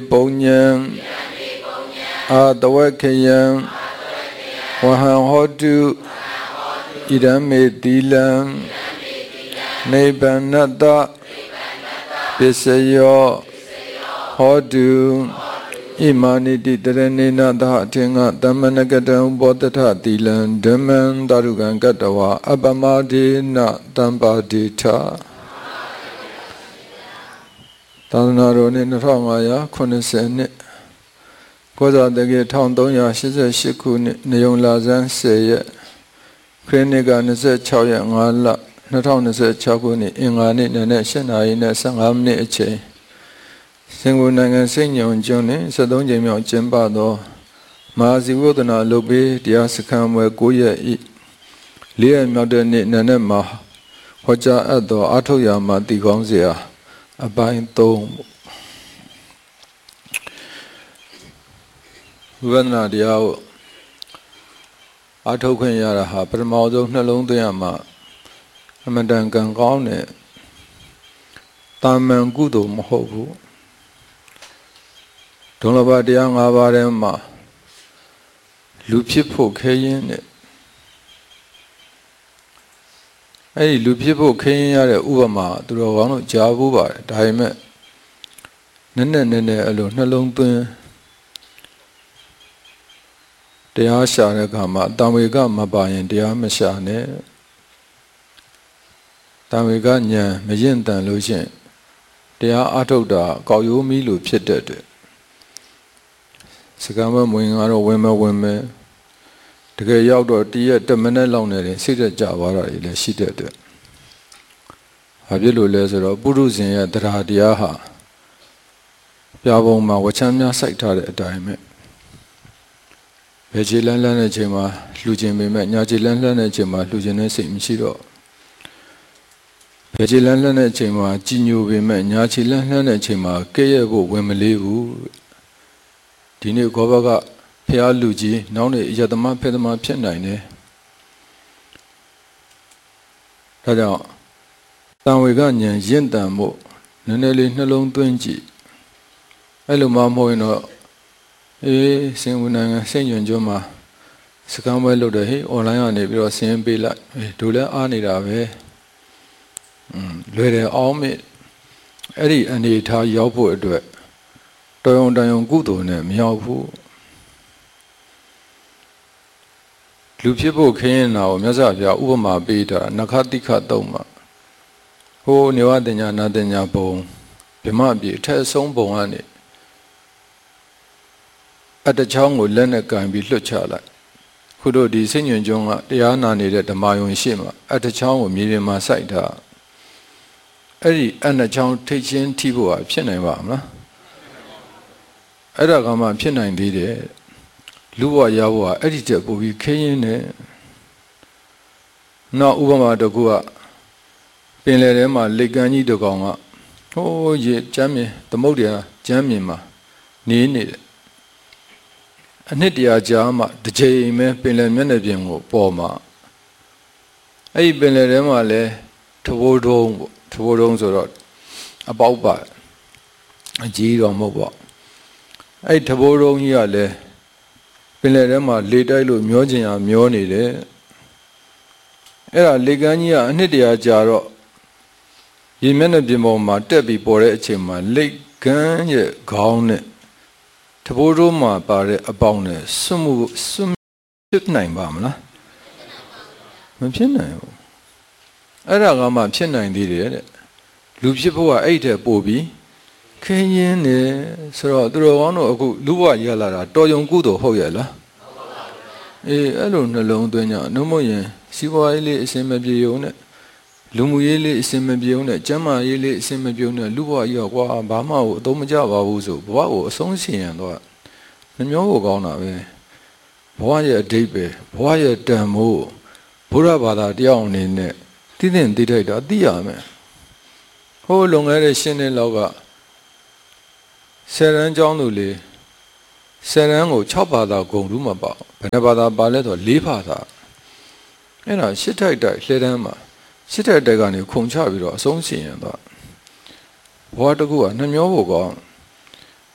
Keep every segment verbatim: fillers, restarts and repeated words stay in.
ပုံညံအာတဝက္ခယံဝဟံဟောတုဣဒံမေတိလံနိဗ္ဗာနတပစ္စယောဟောတုဣမာနိတိတရဏိနသအထင်္ဂသမ္မနကတံဘောတထတိလံဓမ္မံတာရုကံကတ္တဝါအပမဒေနတံပါတိထသာသနာတော်နှစ်နှစ်ငါးရာခုနှစ်ဆယ်နှစ်ကောဇာတကေတစ်သုံးရာရှစ်ဆယ့်ရှစ်ခုနှစ်နေုံလာဇန်ဆယ်ရက်ခရစ်နှစ်ကနှစ်ဆယ့်ခြောက်ရက်ငါးလနှစ်ထောင်နှစ်ဆယ့်ခြောက်ခုနှစ်အင်္ဂါနေ့နံနက်၈နာရီနဲ့ဆယ့်ငါးမိနစ်အချိန်စင်ကာပူနိုင်ငံစိန့်ညုံကျွန်းတွင်ဆက်သုံးကြိမ်မြောက်ကျင်းပသောမဟာဇီဝဒနာလုတ်ပေးတရားစခန်းဝယ်ကိုရက်ဤလေးရက်မြောက်တဲ့နေ့နံနက်မှာဟောကြားအပ်သောအာထုတ်ရာမှာတည်ကောင်းစရာအပိုင်းသုံးဝိပဿနာတရားကိုအာထုတ်ခွင့်ရတာဟာပထမဆုံးနှလုံးသွင်းရမှာအမတန်ကံကောင်းတဲ့တာမန်ကုသိုလ်မဟုတ်ဘူးဒုလဘတရား၅ပါးထဲမှာလူဖြစ်ဖို့ခဲရင်းတဲ့အဲ့ဒီလူဖြစ်ဖို့ခဲရင်းရတဲ့ဥပမာသူတော်ကောင်းတို့ကြားဘူးပါတယ်ဒါပေမဲ့နည်းနည်းနည်းနည်းအဲ့လိုနှလုံးသွင်းတရားရှာတဲ့အခါမှာတံဝေကမပါရင်တရားမရှာနဲ့တံဝေကဉာဏ်မရင်တန်လို့ရှိရင်တရားအထုတ်တာကောက်ရိုးမီးလိုဖြစ်တဲ့အတွက်စကားမဝင်ကတော့ဝင်မဝင်မဲတကယ်ရောက်တော့တည့်ရက်တစ်မိနစ်လောက်နဲ့စိတ်သက်ကြသွားတာလည်းရှိတဲ့အတွက်ဘာဖြစ်လို့လဲဆိုတော့ပုရုဇဉ်ရဲ့တရားတရားဟာပြာပုံမှာဝချမ်းများစိုက်ထားတဲ့အတိုင်းပဲဘယ်ခြေလန်းလန်းတဲ့ချိန်မှာလှူခြင်းပေမဲ့ညာခြေလန်းလန်းတဲ့ချိန်မှာလှူခြင်းနဲ့စိတ်မရှိတော့ဘယ်ခြေလန်းလန်းတဲ့ချိန်မှာကြည်ညိုပေမဲ့ညာခြေလန်းလန်းတဲ့ချိန်မှာကဲ့ရဲ့ဖို့ဝင်မလေးဘူးဒီနေ့ကောဘကဖျားလူကြီးနောက်နေ့ယတမဖေသမဖြစ်နိုင်တယ်ဒါကြောင့်တံဝေကဉာဏ်ရင့်တန်မှုနည်းနည်းလေးနှလုံးသွင်းကြည့်အဲ့လိုမှမဟုတ်ရင်တော့အေးစင်ဝန်နိုင်ငံစိတ်ညွန်ကျွန်းမှာစကမ်းပွဲလုပ်တယ်ဟေး online ကနေပြီးတော့ဆင်းပေးလိုက်အေးဒိုလည်းအားနေတာပဲอืมလွယ်တယ်အောင်မေအဲ့ဒီအနေထားရောက်ဖို့အတွက်တော်ရုံတန်ရုံကုသိုလ်နဲ့မရောက်ဘူးလူဖြစ်ဖို့ခင်းနာကိုမြတ်စွာဘုရားဥပမာပေးတာနခတိခတုံးမှာဟိုနေဝတင်ညာနာတင်ညာဘုံဗြဟ္မပြည်အထက်ဆုံးဘုံကနေအတချောင်းကိုလက်နဲ့ကန်ပြီးလွှတ်ချလိုက်ခုတို့ဒီစိတ်ညွန်ကျွန်းကတရားနာနေတဲ့ဓမ္မယုံရှိမှာအတချောင်းကိုမြေပြင်မှာစိုက်တာအဲ့ဒီအနှစ်ချောင်းထိတ်ချင်းထိဖို့ဖြစ်နိုင်ပါမလားအဲ့ဒါကမှဖြစ်နိုင်သေးတယ်လူဘဝရဘဝအဲ့ဒီတက်ပို့ပြီးခင်းရင်းနဲ့နောက်ဥပမာတစ်ခုကပင်လယ်ထဲမှာလက်ကမ်းကြီးတစ်ကောင်ကဟိုးရေကျမ်းမြင်သမုဒ္ဒရာကျမ်းမြင်မှာနေနေတယ်အနှစ်တရာကြာမှတစ်ချိန်ပဲပင်လယ်မျက်နှာပြင်ကိုပေါ်မှာအဲ့ဒီပင်လယ်ထဲမှာလဲထဘိုးတုံးပေါ့ထဘိုးတုံးဆိုတော့အပေါက်ပါအကြီးတော့မဟုတ်ပေါ့အဲ့ထဘိုးတုံးကြီးကလည်းပင်လယ်ထဲမှာလေတိုက်လို့မျောကျင်အောင်မျောနေတယ်အဲ့ဒါလေကမ်းကြီးကအနှစ်တရာကြာတော့ရေမျက်နှာပြင်ပေါ်မှာတက်ပြီးပေါ်တဲ့အချိန်မှာလေကမ်းရဲ့ခေါင်းနဲ့ထဘိုးတုံးမှာပါတဲ့အပေါင်းနဲ့ဆွမှုဆွဖြစ်နိုင်ပါမလားမဖြစ်နိုင်ဘူးအဲ့ဒါကမှဖြစ်နိုင်သေးတယ်တဲ့လူဖြစ်ဖို့ကအဲ့ထက်ပိုပြီးခင်းရင်းနေဆိုတော့သူတော်ကောင်းတို့အခုလူဘဝရလာတာတော်ယုံကုသိုလ်ဟုတ်ရဲ့လားအေးအဲ့လိုနှလုံးသွင်းကြနှုတ်မရင်စီးပွားရေးလေးအစင်မပြေုံနဲ့လူမှုရေးလေးအစင်မပြေုံနဲ့ကျမ်းမာရေးလေးအစင်မပြေုံနဲ့လူဘဝကြီးကွာဘာမှကိုအသုံးမကျပါဘူးဆိုဘဝကိုအဆုံးရှင်ရတော့နှမျောဖို့ကောင်းတာပဲဘဝရဲ့အဓိပ္ပာယ်ဘဝရဲ့တန်ဖိုးဘုရားဘာသာတရားအနေနဲ့သိသိသိထိုက်တာသိရမယ်ဟိုးလွန်ခဲ့တဲ့ရှင်းတဲ့လောက်ကဆယ်ရန်ကျောင်းသူလေဆယ်ရန်ကို၆ဘာသာဂုံတူးမှာပေါ့ဘယ်နှဘာသာပါလဲဆိုတော့၄ဘာသာအဲ့ဒါရှစ်ထိုက်တိုက်လှဲတန်းမှာရှစ်ထိုက်တိုက်ကနေခုံချပြီးတော့အဆုံးစီရင်တော့ဘဝတစ်ခုကနှမျောဖို့ကောင်း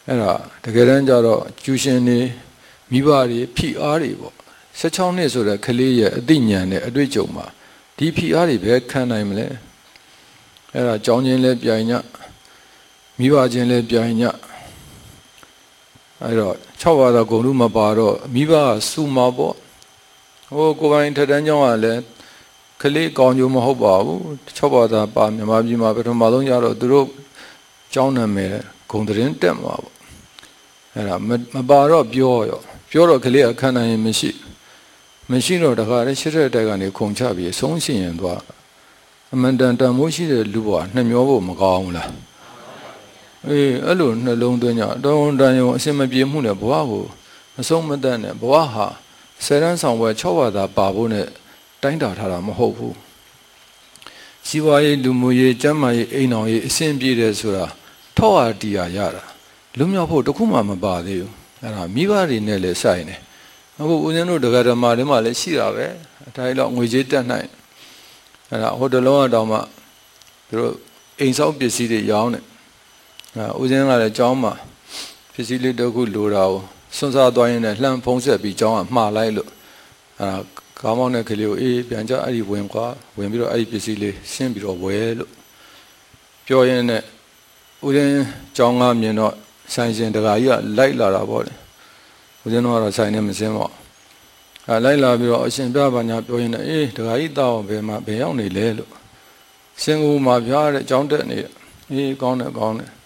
အဲ့ဒါတကယ်တမ်းကျတော့ကျူရှင်နေမိဘတွေဖိအားတွေပေါ့十六နှစ်ဆိုတဲ့ကလေးရဲ့အသိဉာဏ်နဲ့အတွေ့အကြုံမှာဒီဖိအားတွေပဲခံနိုင်မလဲအဲ့ဒါကြောင်းချင်းလဲပြိုင်ညမိဘချင်းလဲပြိုင်ညအဲ့တော့၆ပါးသောဂုဏ်တို့မပါတော့မိဘစုမှာပေါ့ဟိုကိုယ်ပိုင်ထက်တန်းကြောင်းကလည်းကလေးကောင်းကျိုးမဟုတ်ပါဘူး၆ပါးသာပါမြန်မာပြည်မှာပထမဆုံးရတော့သူတို့ကျောင်းနာမည်ဂုဏ်သတင်းတက်မှာပေါ့အဲ့ဒါမပါတော့ပြောရောပြောတော့ကလေးအခန်းနိုင်ရင်မရှိမရှိတော့တခါတည်းရှစ်ရက်တိုက်ကနေခုံချပြီးဆုံးရှင်ရင်သွားအမှန်တန်တန်မိုးရှိတဲ့လူဘဝနှမျောဖို့မကောင်းဘူးလားအေးအဲ့လိုနှလုံးသွင်းကြတောင်းတန်ရုံအစင်မပြေမှုနဲ့ဘဝကိုမဆုံးမတတ်နဲ့ဘဝဟာဆယ်တန်းဆောင်ပွဲ၆ဝါသာပါဖို့နဲ့တိုင်းတာထားတာမဟုတ်ဘူးစီဝါရေးလူမှုရေးကျန်းမာရေးအိမ်တော်ရေးအဆင်ပြေတယ်ဆိုတာထောက်အားတရားရတာလူမြောက်ဖို့တခုမှမပါသေးဘူးအဲ့ဒါမိဘတွေနဲ့လည်းဆိုင်နေအခုဦးဇင်းတို့တရားဓမ္မတွေမှာလည်းရှိတာပဲအတိုင်းတော့ငွေကြေးတက်နိုင်အဲ့ဒါဟိုတလုံးအတောင်မှသူတို့အိမ်ဆောက်ပစ္စည်းတွေရောင်းတယ်အဲဦးဇင်းကလည်းကျောင်းမှာပစ္စည်းလေးတစ်ခုလိုတာကိုစွန့်စားသွားရင်လည်းလှမ်းဖုံးဆက်ပြီးကျောင်းကမှားလိုက်လို့အဲကားမောင်းတဲ့ကလေးကိုအေးပြန်ကြအဲ့ဒီဝင်ကွာဝင်ပြီးတော့အဲ့ဒီပစ္စည်းလေးရှင်းပြီးတော့ဝယ်လို့ပြောရင်းနဲ့ဦးဇင်းကျောင်းကမြင်တော့ဆိုင်ရှင်တကာကြီးကလိုက်လာတာပေါ့လေဦးဇင်းတို့ကတော့ဆိုင်နေမစင်းပေါ့အဲလိုက်လာပြီးတော့အရှင်ပြပါညာပြောရင်းနဲ့အေးတကာကြီးတောက်ဘယ်မှာဘယ်ရောက်နေလဲလို့စင်ကူမှာပြားတဲ့ကျောင်းတက်နေအေးကောင်းတယ်ကောင်းတယ်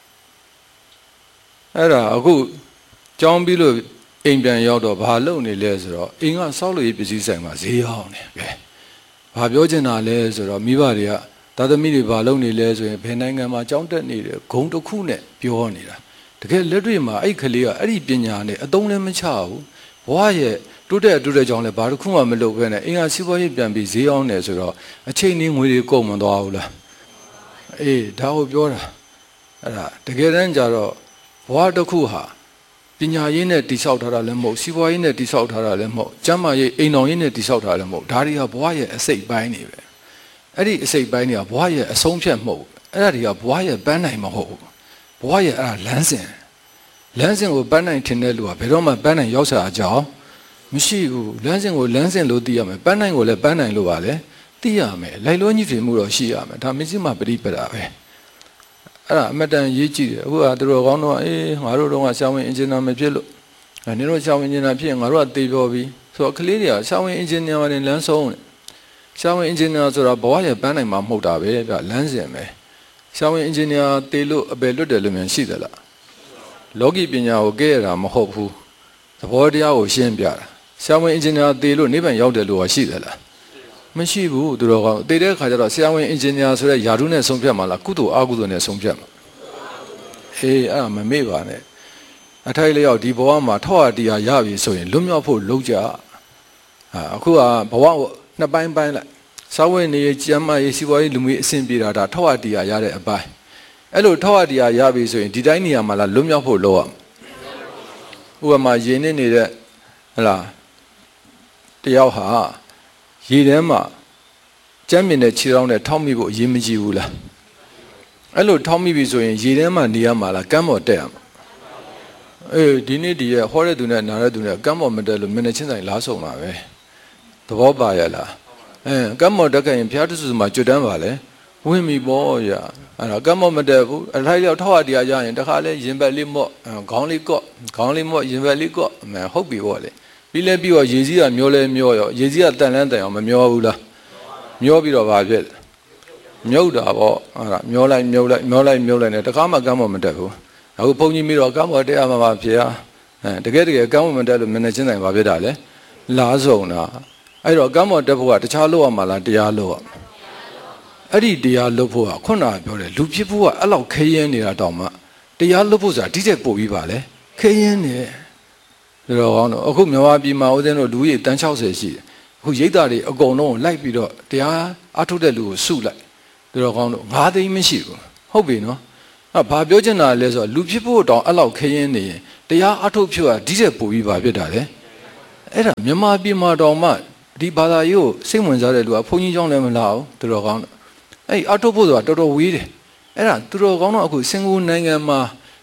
အဲ့ဒါအခုကျောင်းပြီးလို့အိမ်ပြန်ရောက်တော့ဘာလုပ်နေလဲဆိုတော့အိမ်ကဆောက်လို့ပစ္စည်းဆိုင်မှာဈေးရောက်နေပဲဘာပြောချင်တာလဲဆိုတော့မိဘတွေကသာသမီတွေဘာလုပ်နေလဲဆိုရင်ဘယ်နိုင်ငံမှာကျောင်းတက်နေတယ်ဂုံတစ်ခုနဲ့ပြောနေတာတကယ်လက်တွေ့မှာအဲ့ကလေးကအဲ့ဒီပညာနဲ့အသုံးလည်းမချဘူးဘဝရဲ့တိုးတက်တိုးတက်ကြောင်းလည်းဘာတစ်ခုမှမလုပ်ဘဲနဲ့အင်္ဂါစီးပွားရေးပြန်ပြီးဈေးရောက်နေဆိုတော့အချိန်နဲ့ငွေတွေကုန်မသွားဘူးလားအေးဒါကိုပြောတာအဲ့ဒါတကယ်တမ်းကျတော့ဘဝတစ်ခုဟာပညာရေးနဲ့တိဆောက်ထားတာလည်းမဟုတ်စီးပွားရေးနဲ့တိဆောက်ထားတာလည်းမဟုတ်ကျန်းမာရေးအိမ်တော်ရေးနဲ့တိဆောက်ထားတာလည်းမဟုတ်ဒါတွေကဘဝရဲ့အစိတ်ပိုင်းတွေပဲအဲ့ဒီအစိတ်ပိုင်းတွေကဘဝရဲ့အဆုံးဖြတ်မဟုတ်အဲ့ဒါတွေကဘဝရဲ့ပန်းနိုင်မဟုတ်ဘဝရဲ့အဲ့ဒါလမ်းစဉ်လမ်းစဉ်ကိုပန်းနိုင်ထင်တဲ့လူကဘယ်တော့မှပန်းနိုင်ရောက်စားအကြောင်းမရှိဘူးလမ်းစဉ်ကိုလမ်းစဉ်လို့သိရမယ်ပန်းနိုင်ကိုလည်းပန်းနိုင်လို့ပါလေသိရမယ်လိုက်လွှဲညှိထွေမှုတော့ရှိရမယ်ဒါမရှိမှပရိပဒါပဲအဲ့ဒါအမတန်ရေးကြည့်တယ်အခုကသူတို့ကောင်းတော့အေးငါတို့တော့ကရှာဝင်အင်ဂျင်နာမဖြစ်လို့နင်တို့ရှာဝင်အင်ဂျင်နာဖြစ်ရင်ငါတို့ကသေပြောပြီဆိုတော့ကလေးတွေကရှာဝင်အင်ဂျင်နီယာတွေလမ်းဆုံးတယ်ရှာဝင်အင်ဂျင်နီယာဆိုတာဘဝရဲ့ပန်းနိုင်မှာမဟုတ်တာပဲဗျလမ်းစဉ်ပဲရှာဝင်အင်ဂျင်နီယာသေလို့အပယ်လွတ်တယ်လို့မြန်ရှိသလားလောကီပညာကိုကဲရတာမဟုတ်ဘူးသဘောတရားကိုရှင်းပြတာရှာဝင်အင်ဂျင်နီယာသေလို့နိဗ္ဗာန်ရောက်တယ်လို့ရှိသလားမရှိဘူးသူတော်ကောင်းသေတဲ့အခါကျတော့ဆရာဝန်အင်ဂျင်နီယာဆိုတဲ့ယာရုနဲ့ဆုံးဖြတ်မှာလားကုသိုလ်အကုသိုလ်နဲ့ဆုံးဖြတ်မှာအေးအဲ့ဒါမမေ့ပါနဲ့အထိုက်လျောက်ဒီဘဝမှာထောက်ရတရားရပြီဆိုရင်လွတ်မြောက်ဖို့လုပ်ကြဟာအခုကဘဝကိုနှစ်ပိုင်းပိုင်းလိုက်စာဝတ်နေရေးကျမ်းမာရေးစီးပွားရေးလူမှုရေးအဆင်ပြေတာဒါထောက်ရတရားရတဲ့အပိုင်းအဲ့လိုထောက်ရတရားရပြီဆိုရင်ဒီတိုင်းနေရာမှာလားလွတ်မြောက်ဖို့လုပ်ရဥပမာရင်းနေနေတဲ့ဟလာတယောက်ဟာရေထဲမှာကျမ်းမြင်တဲ့ခြေထောက်နဲ့ထောက်မိဖို့အရေးမကြီးဘူးလားအဲ့လိုထောက်မိပြီဆိုရင်ရေထဲမှာနေရမှာလားကမ်းပေါ်တက်ရမှာအေးဒီနေ့ဒီရဲ့ဟောတဲ့သူနဲ့နားတဲ့သူနဲ့ကမ်းပေါ်မတက်လို့မင်းနဲ့ချင်းဆိုင်လားဆုံးတာပဲသဘောပါရလားအဲကမ်းပေါ်တက်ခဲ့ရင်ဘုရားတဆူမှာကျွတ်တန်းပါလေဝင်ပြီပေါ့ရအဲ့တော့ကမ်းပေါ်မတက်ဘူးအထိုက်ရောက်ထောက်ရတရားရရင်တခါလဲရင်ဘက်လေးမော့ခေါင်းလေးကော့ခေါင်းလေးမော့ရင်ဘက်လေးကော့အမှန်ဟုတ်ပြီပေါ့လေပြီးလဲပြီးတော့ရေကြီးကမျောလဲမျောရောရေကြီးကတန်လန်းတန်အောင်မမျောဘူးလားမျောပြီးတော့ဘာဖြစ်လဲမြုပ်တာပေါ့အဲ့ဒါမျောလိုက်မြုပ်လိုက်မျောလိုက်မြုပ်လိုက်နဲ့တခါမှကမ်းပေါ်မတက်ဘူးအခုဘုန်းကြီးပြီးတော့ကမ်းပေါ်တက်ရမှာပါဖေဟာအဲတကယ်တကယ်ကမ်းပေါ်မတက်လို့မနေချင်းတိုင်းဘာဖြစ်တာလဲလားဆုံးတာအဲ့တော့ကမ်းပေါ်တက်ဖို့ကတခြားလို့ရမှာလားတရားလို့ရအဲ့ဒီတရားလို့ဖို့ကခုနကပြောတယ်လူဖြစ်ဖို့ကအဲ့လောက်ခရင်နေတာတောင်မှတရားလို့ဖို့ဆိုတာဒီတဲ့ပို့ပြီးပါလေခရင်နေဒါတော့ကောင်းတော့အခုမြန်မာပြည်မှာဦးဇင်းတို့လူကြီးတန်း၆၀ရှိတယ်အခုရိတ်သားတွေအကုန်လုံးကိုလိုက်ပြီးတော့တရားအထုတ်တဲ့လူကိုစုလိုက်ဒါတော့ကောင်းတော့၅သိန်းမရှိဘူးဟုတ်ပြီနော်အဲဘာပြောချင်တာလဲဆိုတော့လူဖြစ်ဖို့တောင်အဲ့လောက်ခရင်နေရင်တရားအထုတ်ဖြစ်တာဒီတဲ့ပို့ပြီးပါဖြစ်တာလေအဲ့ဒါမြန်မာပြည်မှာတောင်မှဒီဘာသာရေးကိုစိတ်ဝင်စားတဲ့လူကဘုန်းကြီးကျောင်းလည်းမလာဘူးဒါတော့ကောင်းတော့အဲ့အထုတ်ဖို့ဆိုတာတော်တော်ဝေးတယ်အဲ့ဒါသူတော်ကောင်းတော့အခုစင်ကာပူနိုင်ငံမှာ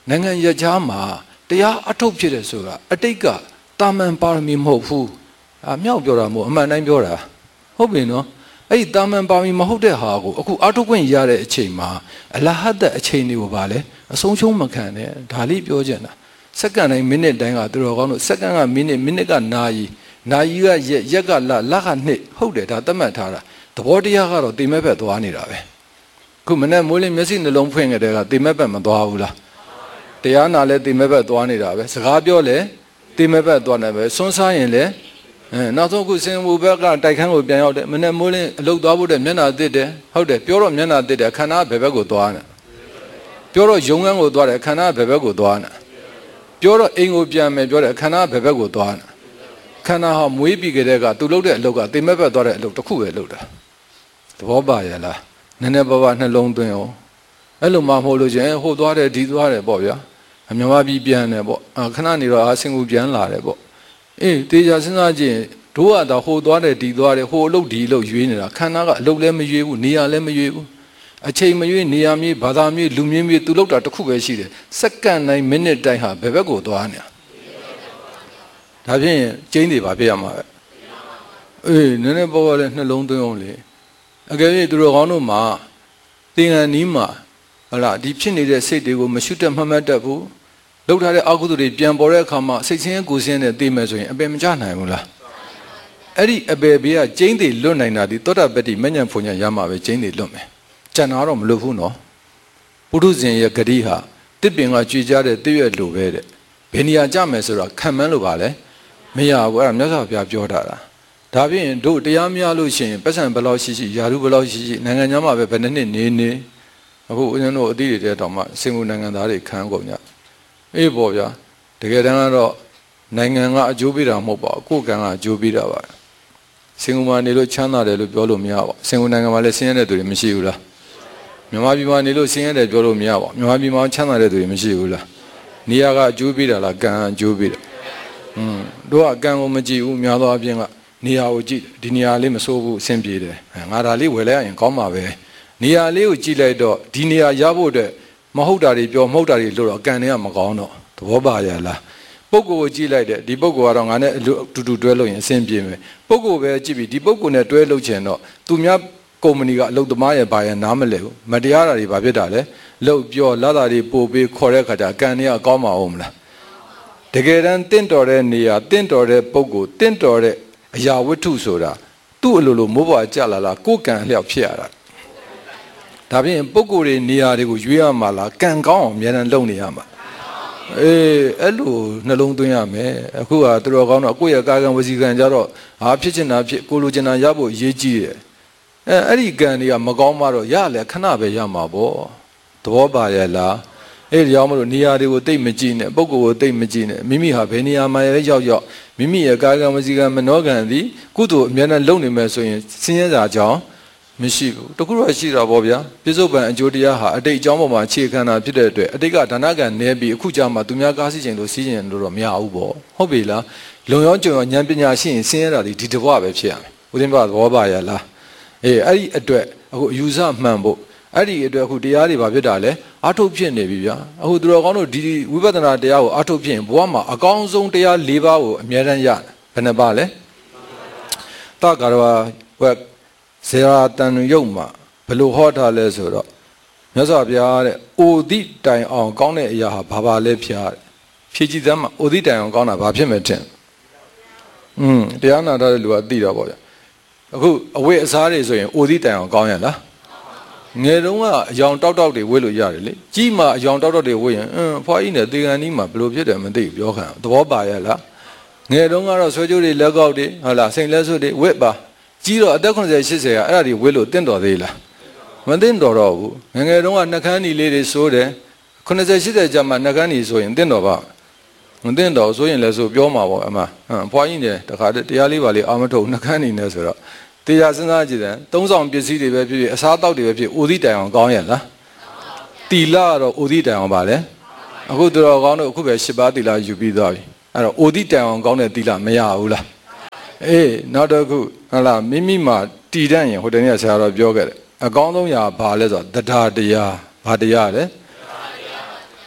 နိုင်ငံရကြားမှာတရားအထုတ်ဖြစ်တယ်ဆိုတာအတိတ်ကတာမန်ပါရမီမဟုတ်ဘူးအမြောက်ပြောတာမဟုတ်အမှန်တိုင်းပြောတာဟုတ်ပြီနော်အဲ့ဒီတာမန်ပါရမီမဟုတ်တဲ့ဟာကိုအခုအထုတ်ခွင့်ရတဲ့အချိန်မှာအလဟတ်တဲ့အချိန်တွေကိုပါလေအဆုံးရှုံးမခံနဲ့ဒါလေးပြောချင်တာစက္ကန့်တိုင်းမိနစ်တိုင်းကသူတော်ကောင်းတို့စက္ကန့်ကမိနစ်မိနစ်ကနာရီနာရီကရက်ရက်ကလလကနှစ်ဟုတ်တယ်ဒါသတ်မှတ်ထားတာသဘောတရားကတော့တိမဲ့ဘက်သွားနေတာပဲခုမနေ့မိုးလင်းမျက်စိနှလုံးဖွင့်ကြတဲ့ကတိမဲ့ဘက်မသွားဘူးလားတရားနာလဲတိမဲ့ဘက်သွားနေတာပဲစကားပြောလဲတိမဲ့ဘက်သွားနေပဲစွန်းစားရင်လဲအဲနောက်ဆုံးခုစင်ဘူဘက်ကတိုက်ခန်းကိုပြန်ရောက်တယ်မနေ့မိုးလင်းအလုတ်သွားဖို့တဲ့မျက်နှာတစ်တယ်ဟုတ်တယ်ပြောတော့မျက်နှာတစ်တယ်ခန္ဓာဘယ်ဘက်ကိုသွားနေပြောတော့ယုံငန်းကိုသွားတယ်ခန္ဓာဘယ်ဘက်ကိုသွားနေပြောတော့အိမ်ကိုပြန်မယ်ပြောတယ်ခန္ဓာဘယ်ဘက်ကိုသွားနေခန္ဓာဟာမွေးပြီးကြတဲ့ကသူလုပ်တဲ့အလုပ်ကတိမဲ့ဘက်သွားတဲ့အလုပ်တစ်ခုပဲလုပ်တာသဘောပါရဲ့လားနည်းနည်းပါးပါးနှလုံးသွင်းအောင်အဲ့လိုမှမဟုတ်လို့ချင်းဟိုသွားတယ်ဒီသွားတယ်ပေါ့ဗျာအမြမပြီးပြန်တယ်ပေါ့ခဏနေတော့အဆင်ကူပြန်လာတယ်ပေါ့အေးတေချာစဉ်းစားကြည့်တို့ကတော့ဟိုသွားတယ်ဒီသွားတယ်ဟိုအလုပ်ဒီအလုပ်ရွေးနေတာခန္ဓာကအလုပ်လည်းမရွေးဘူးနေရာလည်းမရွေးဘူးအချိန်မရွေးနေရာမြေဘာသာမြေလူမျိုးမြေသူလုပ်တာတစ်ခုပဲရှိတယ်စက္ကန့်တိုင်းမိနစ်တိုင်းဟာဘယ်ဘက်ကိုသွားနေတာဒါဖြင့်ကျင်းတွေပါပြရမှာပဲအေးနည်းနည်းပေါ်ပေါ်လေးနှလုံးသွင်းအောင်လေအကယ်၍သူတို့ကောင်းတို့မှာသင်္ကန်းနီးမှာဟလာဒီဖြစ်နေတဲ့စိတ်တွေကိုမရှုတတ်မှတ်မှတ်တတ်ဘူးလောက်ထားတဲ့အကုသိုလ်တွေပြန်ပေါ်တဲ့အခါမှာစိတ်ဆင်းရဲကိုယ်ဆင်းရဲနဲ့သိမယ်ဆိုရင်အပယ်မကျနိုင်ဘူးလားအဲ့ဒီအပယ်ဘေးကကျင်းတွေလွတ်နိုင်တာဒီသောတာပတ္တိမဉ္ဇဉ်ဖွညာရမှာပဲကျင်းတွေလွတ်မယ်ကျန်တာတော့မလွတ်ဘူးနော်ပုထုဇဉ်ရဲ့ဂတိဟာတစ်ပင်ကကြွေကြတဲ့တည့်ရွက်လိုပဲတဲ့ဘယ်နေရာကြမယ်ဆိုတော့ခံမှန်းလို့ပါလေမရဘူးအဲ့ဒါမြတ်စွာဘုရားပြောတာလားဒါဖြင့်တို့တရားမရလို့ရှိရင်ပတ်စံဘယ်လောက်ရှိရှိယာရုဘယ်လောက်ရှိရှိနိုင်ငံခြားမှာပဲဘယ်နှစ်နှစ်နေနေအခုဦးဇင်းတို့အသီးတွေတဲ့တောင်မှစင်ကူနိုင်ငံသားတွေခံကုန်ကြအေးပေါ့ဗျာတကယ်တမ်းကတော့နိုင်ငံကအကျိုးပေးတာမဟုတ်ပါဘူးကိုယ်ကံကအကျိုးပေးတာပါစင်ကူမှာနေလို့ချမ်းသာတယ်လို့ပြောလို့မရပါဘူးစင်ကူနိုင်ငံမှာလည်းဆင်းရဲတဲ့သူတွေမရှိဘူးလားမြန်မာပြည်မှာနေလို့ဆင်းရဲတယ်ပြောလို့မရပါဘူးမြန်မာပြည်မှာချမ်းသာတဲ့သူတွေမရှိဘူးလားနေရာကအကျိုးပေးတာလားကံအကျိုးပေးတာอืมတို့ကကံကိုမကြည့်ဘူးများသောအားဖြင့်ကနေရာကိုကြည့်ဒီနေရာလေးမစိုးဘူးအဆင်ပြေတယ်ငါဒါလေးဝယ်လိုက်ရင်ကောင်းပါပဲနေရာလေးကိုကြည့်လိုက်တော့ဒီနေရာရဖို့အတွက်မဟုတ်တာတွေပြောမဟုတ်တာတွေလို့တော့ကံတွေကမကောင်းတော့သဘောပါရလားပုဂ္ဂိုလ်ကိုကြည့်လိုက်တယ်ဒီပုဂ္ဂိုလ်ကတော့ငါနဲ့အတူတူတွဲလို့ရင်အဆင်ပြေမယ်ပုဂ္ဂိုလ်ပဲကြည့်ပြီးဒီပုဂ္ဂိုလ်နဲ့တွဲလို့ချင်တော့သူများကုမ္ပဏီကအလုပ်သမားရဲ့ဘာရဲ့နားမလဲဘူးမတရားတာတွေဘာဖြစ်တာလဲလှုပ်ပြောလာတာတွေပို့ပေးခေါ်တဲ့ခါကျကံတွေကကောင်းမှာဟုတ်မလားတကယ်တမ်းတင့်တော်တဲ့နေရာတင့်တော်တဲ့ပုဂ္ဂိုလ်တင့်တော်တဲ့အရာဝတ္ထုဆိုတာသူ့အလိုလိုမိုးပွားကြလာလားကိုယ်ကံအလျောက်ဖြစ်ရတာဒါဖြင့်ပုဂ္ဂိုလ်တွေနေရာတွေကိုရွေးရမှာလားကံကောင်းအောင်အများနဲ့လုပ်နေရမှာအေးအဲ့လိုနှလုံးသွင်းရမယ်အခုကသူတော်ကောင်းတော့ကိုယ့်ရဲ့ကာကံဝစီကံကြတော့ဟာဖြစ်ချင်တာဖြစ်ကိုလိုချင်တာရဖို့အရေးကြီးတယ်အဲအဲ့ဒီကံတွေကမကောင်းမှတော့ရလေခဏပဲရမှာပေါ့သဘောပါရဲ့လားအဲ့ဒီကြောင့်မလို့နေရာတွေကိုတိတ်မကြည့်နဲ့ပုဂ္ဂိုလ်ကိုတိတ်မကြည့်နဲ့မိမိဟာဘယ်နေရာမှာလဲရောက်ရောက်မိမိရဲ့ကာကံဝစီကံမနောကံသည်ကုသိုလ်အများနဲ့လုပ်နေမယ်ဆိုရင်ဆင်းရဲတာကြောင့်မရှိဘူးတခုတော့ရှိတာပေါ့ဗျာပြစ္ဆုတ်ပံအကျိုးတရားဟာအတိတ်အကြောင်းပေါ်မှာအခြေခံတာဖြစ်တဲ့အတွက်အတိတ်ကဒါနကံနည်းပြီးအခုကြာမှသူများကားစီခြင်းလို့စီးခြင်းလို့တော့မရဘူးပေါ့ဟုတ်ပြီလားလုံရောကြုံရောဉာဏ်ပညာရှိရင်ဆင်းရဲတာဒီဒီတဘွားပဲဖြစ်ရမယ်ဦးသိန်းပါသဘောပါရလားအေးအဲ့ဒီအတွက်အခုအယူဆမှန်ဖို့အဲ့ဒီအတွက်အခုတရားတွေဘာဖြစ်တာလဲအာထုတ်ဖြစ်နေပြီဗျာအခုသူတော်ကောင်းတို့ဒီဝိပဿနာတရားကိုအာထုတ်ဖြစ်ရင်ဘဝမှာအကောင်းဆုံးတရား၄ပါးကိုအမြဲတမ်းရတယ်ဘယ်နှပါလဲတက္ကရာဝက်ဇေယတန်ရုပ်မှာဘယ်လိုဟောထားလဲဆိုတော့မြတ်စွာဘုရားတဲ့အိုသည့်တိုင်အောင်ကောင်းတဲ့အရာဟာဘာပါလဲဖျားတယ်ဖြည့်ကြည့်သမ်းမှာအိုသည့်တိုင်အောင်ကောင်းတာဘာဖြစ်မယ်ထင်อืมတရားနာတဲ့လူကသိတာပေါ့ဗျအခုအဝိအစားတွေဆိုရင်အိုသည့်တိုင်အောင်ကောင်းရလားငယ်တုန်းကအယောင်တောက်တောက်တွေဝေးလို့ရတယ်လေကြီးမှအယောင်တောက်တောက်တွေဝေးရင်အင်းဖွားကြီးနဲ့တေကန်ကြီးမှာဘယ်လိုဖြစ်တယ်မသိဘူးပြောခံသဘောပါရဲ့လားငယ်တုန်းကတော့ဆွဲကြိုးတွေလက်ကောက်တွေဟုတ်လားစိန်လက်စွပ်တွေဝက်ပါကြီးတော့အသက်၇၀ ၈၀ကအဲ့ဒါတွေဝေးလို့တင့်တော်သေးလားမတင့်တော်တော့ဘူးငယ်ငယ်တုန်းကနှကန်းညီလေးတွေစိုးတယ်၇၀ ၈၀ကျမှနှကန်းညီဆိုရင်တင့်တော်ပါမတင့်တော်ဆိုရင်လည်းဆိုပြောမှာပေါ့အမဖွားကြီးနဲ့တခါတရားလေးပါလေးအာမထုတ်နှကန်းညီနဲ့ဆိုတော့တရားစဉ်းစားကြည့်တယ်သုံးဆောင်ပစ္စည်းတွေပဲဖြစ်ဖြစ်အစားအသောက်တွေပဲဖြစ်အိုသီးတိုင်အောင်ကောင်းရဲ့လားတီလာတော့အိုသီးတိုင်အောင်ပါလေအခုတော်ကောင်းတို့အခုပဲ၈ပါးတီလာယူပြီးသွားပြီအဲ့တော့အိုသီးတိုင်အောင်ကောင်းတဲ့တီလာမရဘူးလားအေးနောက်တစ်ခုဟုတ်လားမိမိမှာတည်တတ်ရင်ဟိုတနေ့ဆရာတော်ပြောခဲ့တယ်အကောင်းဆုံးရာဘာလဲဆိုတော့တရားတရားဘာတရားလဲ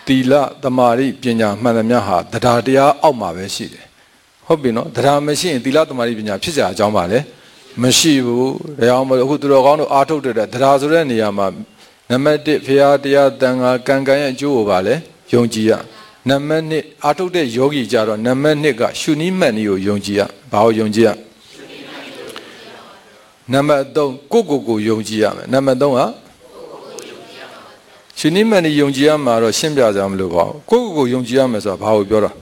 တီလတမာရိပညာမှန်သမျှဟာတရားတရားအောက်မှာပဲရှိတယ်ဟုတ်ပြီနော်တရားမရှိရင်တီလတမာရိပညာဖြစ်စရာအကြောင်းပါလေမရှိဘူးဒါကြောင့်မို့အခုသူတော်ကောင်းတို့အားထုတ်တဲ့တရားဆိုတဲ့နေရာမှာနံပါတ်တစ်ဖရာတရားတန်ခါကံကံရဲ့အကျိုးကိုပါလေယုံကြည်ရနံပါတ်နှစ်အားထုတ်တဲ့ယောဂီကြတော့နံပါတ်နှစ်ကရှုနည်းမှတ်နည်းကိုယုံကြည်ရဘာကိုယုံကြည်ရနံပါတ်သုံးကိုကိုကိုယုံကြည်ရမယ်နံပါတ်သုံးကရှင်နိမန်ယုံကြည်ရမှာတော့ရှင်းပြကြမလို့ပါကိုကိုကိုယုံကြည်ရမယ်ဆိုတာဘာကိုပြောတာ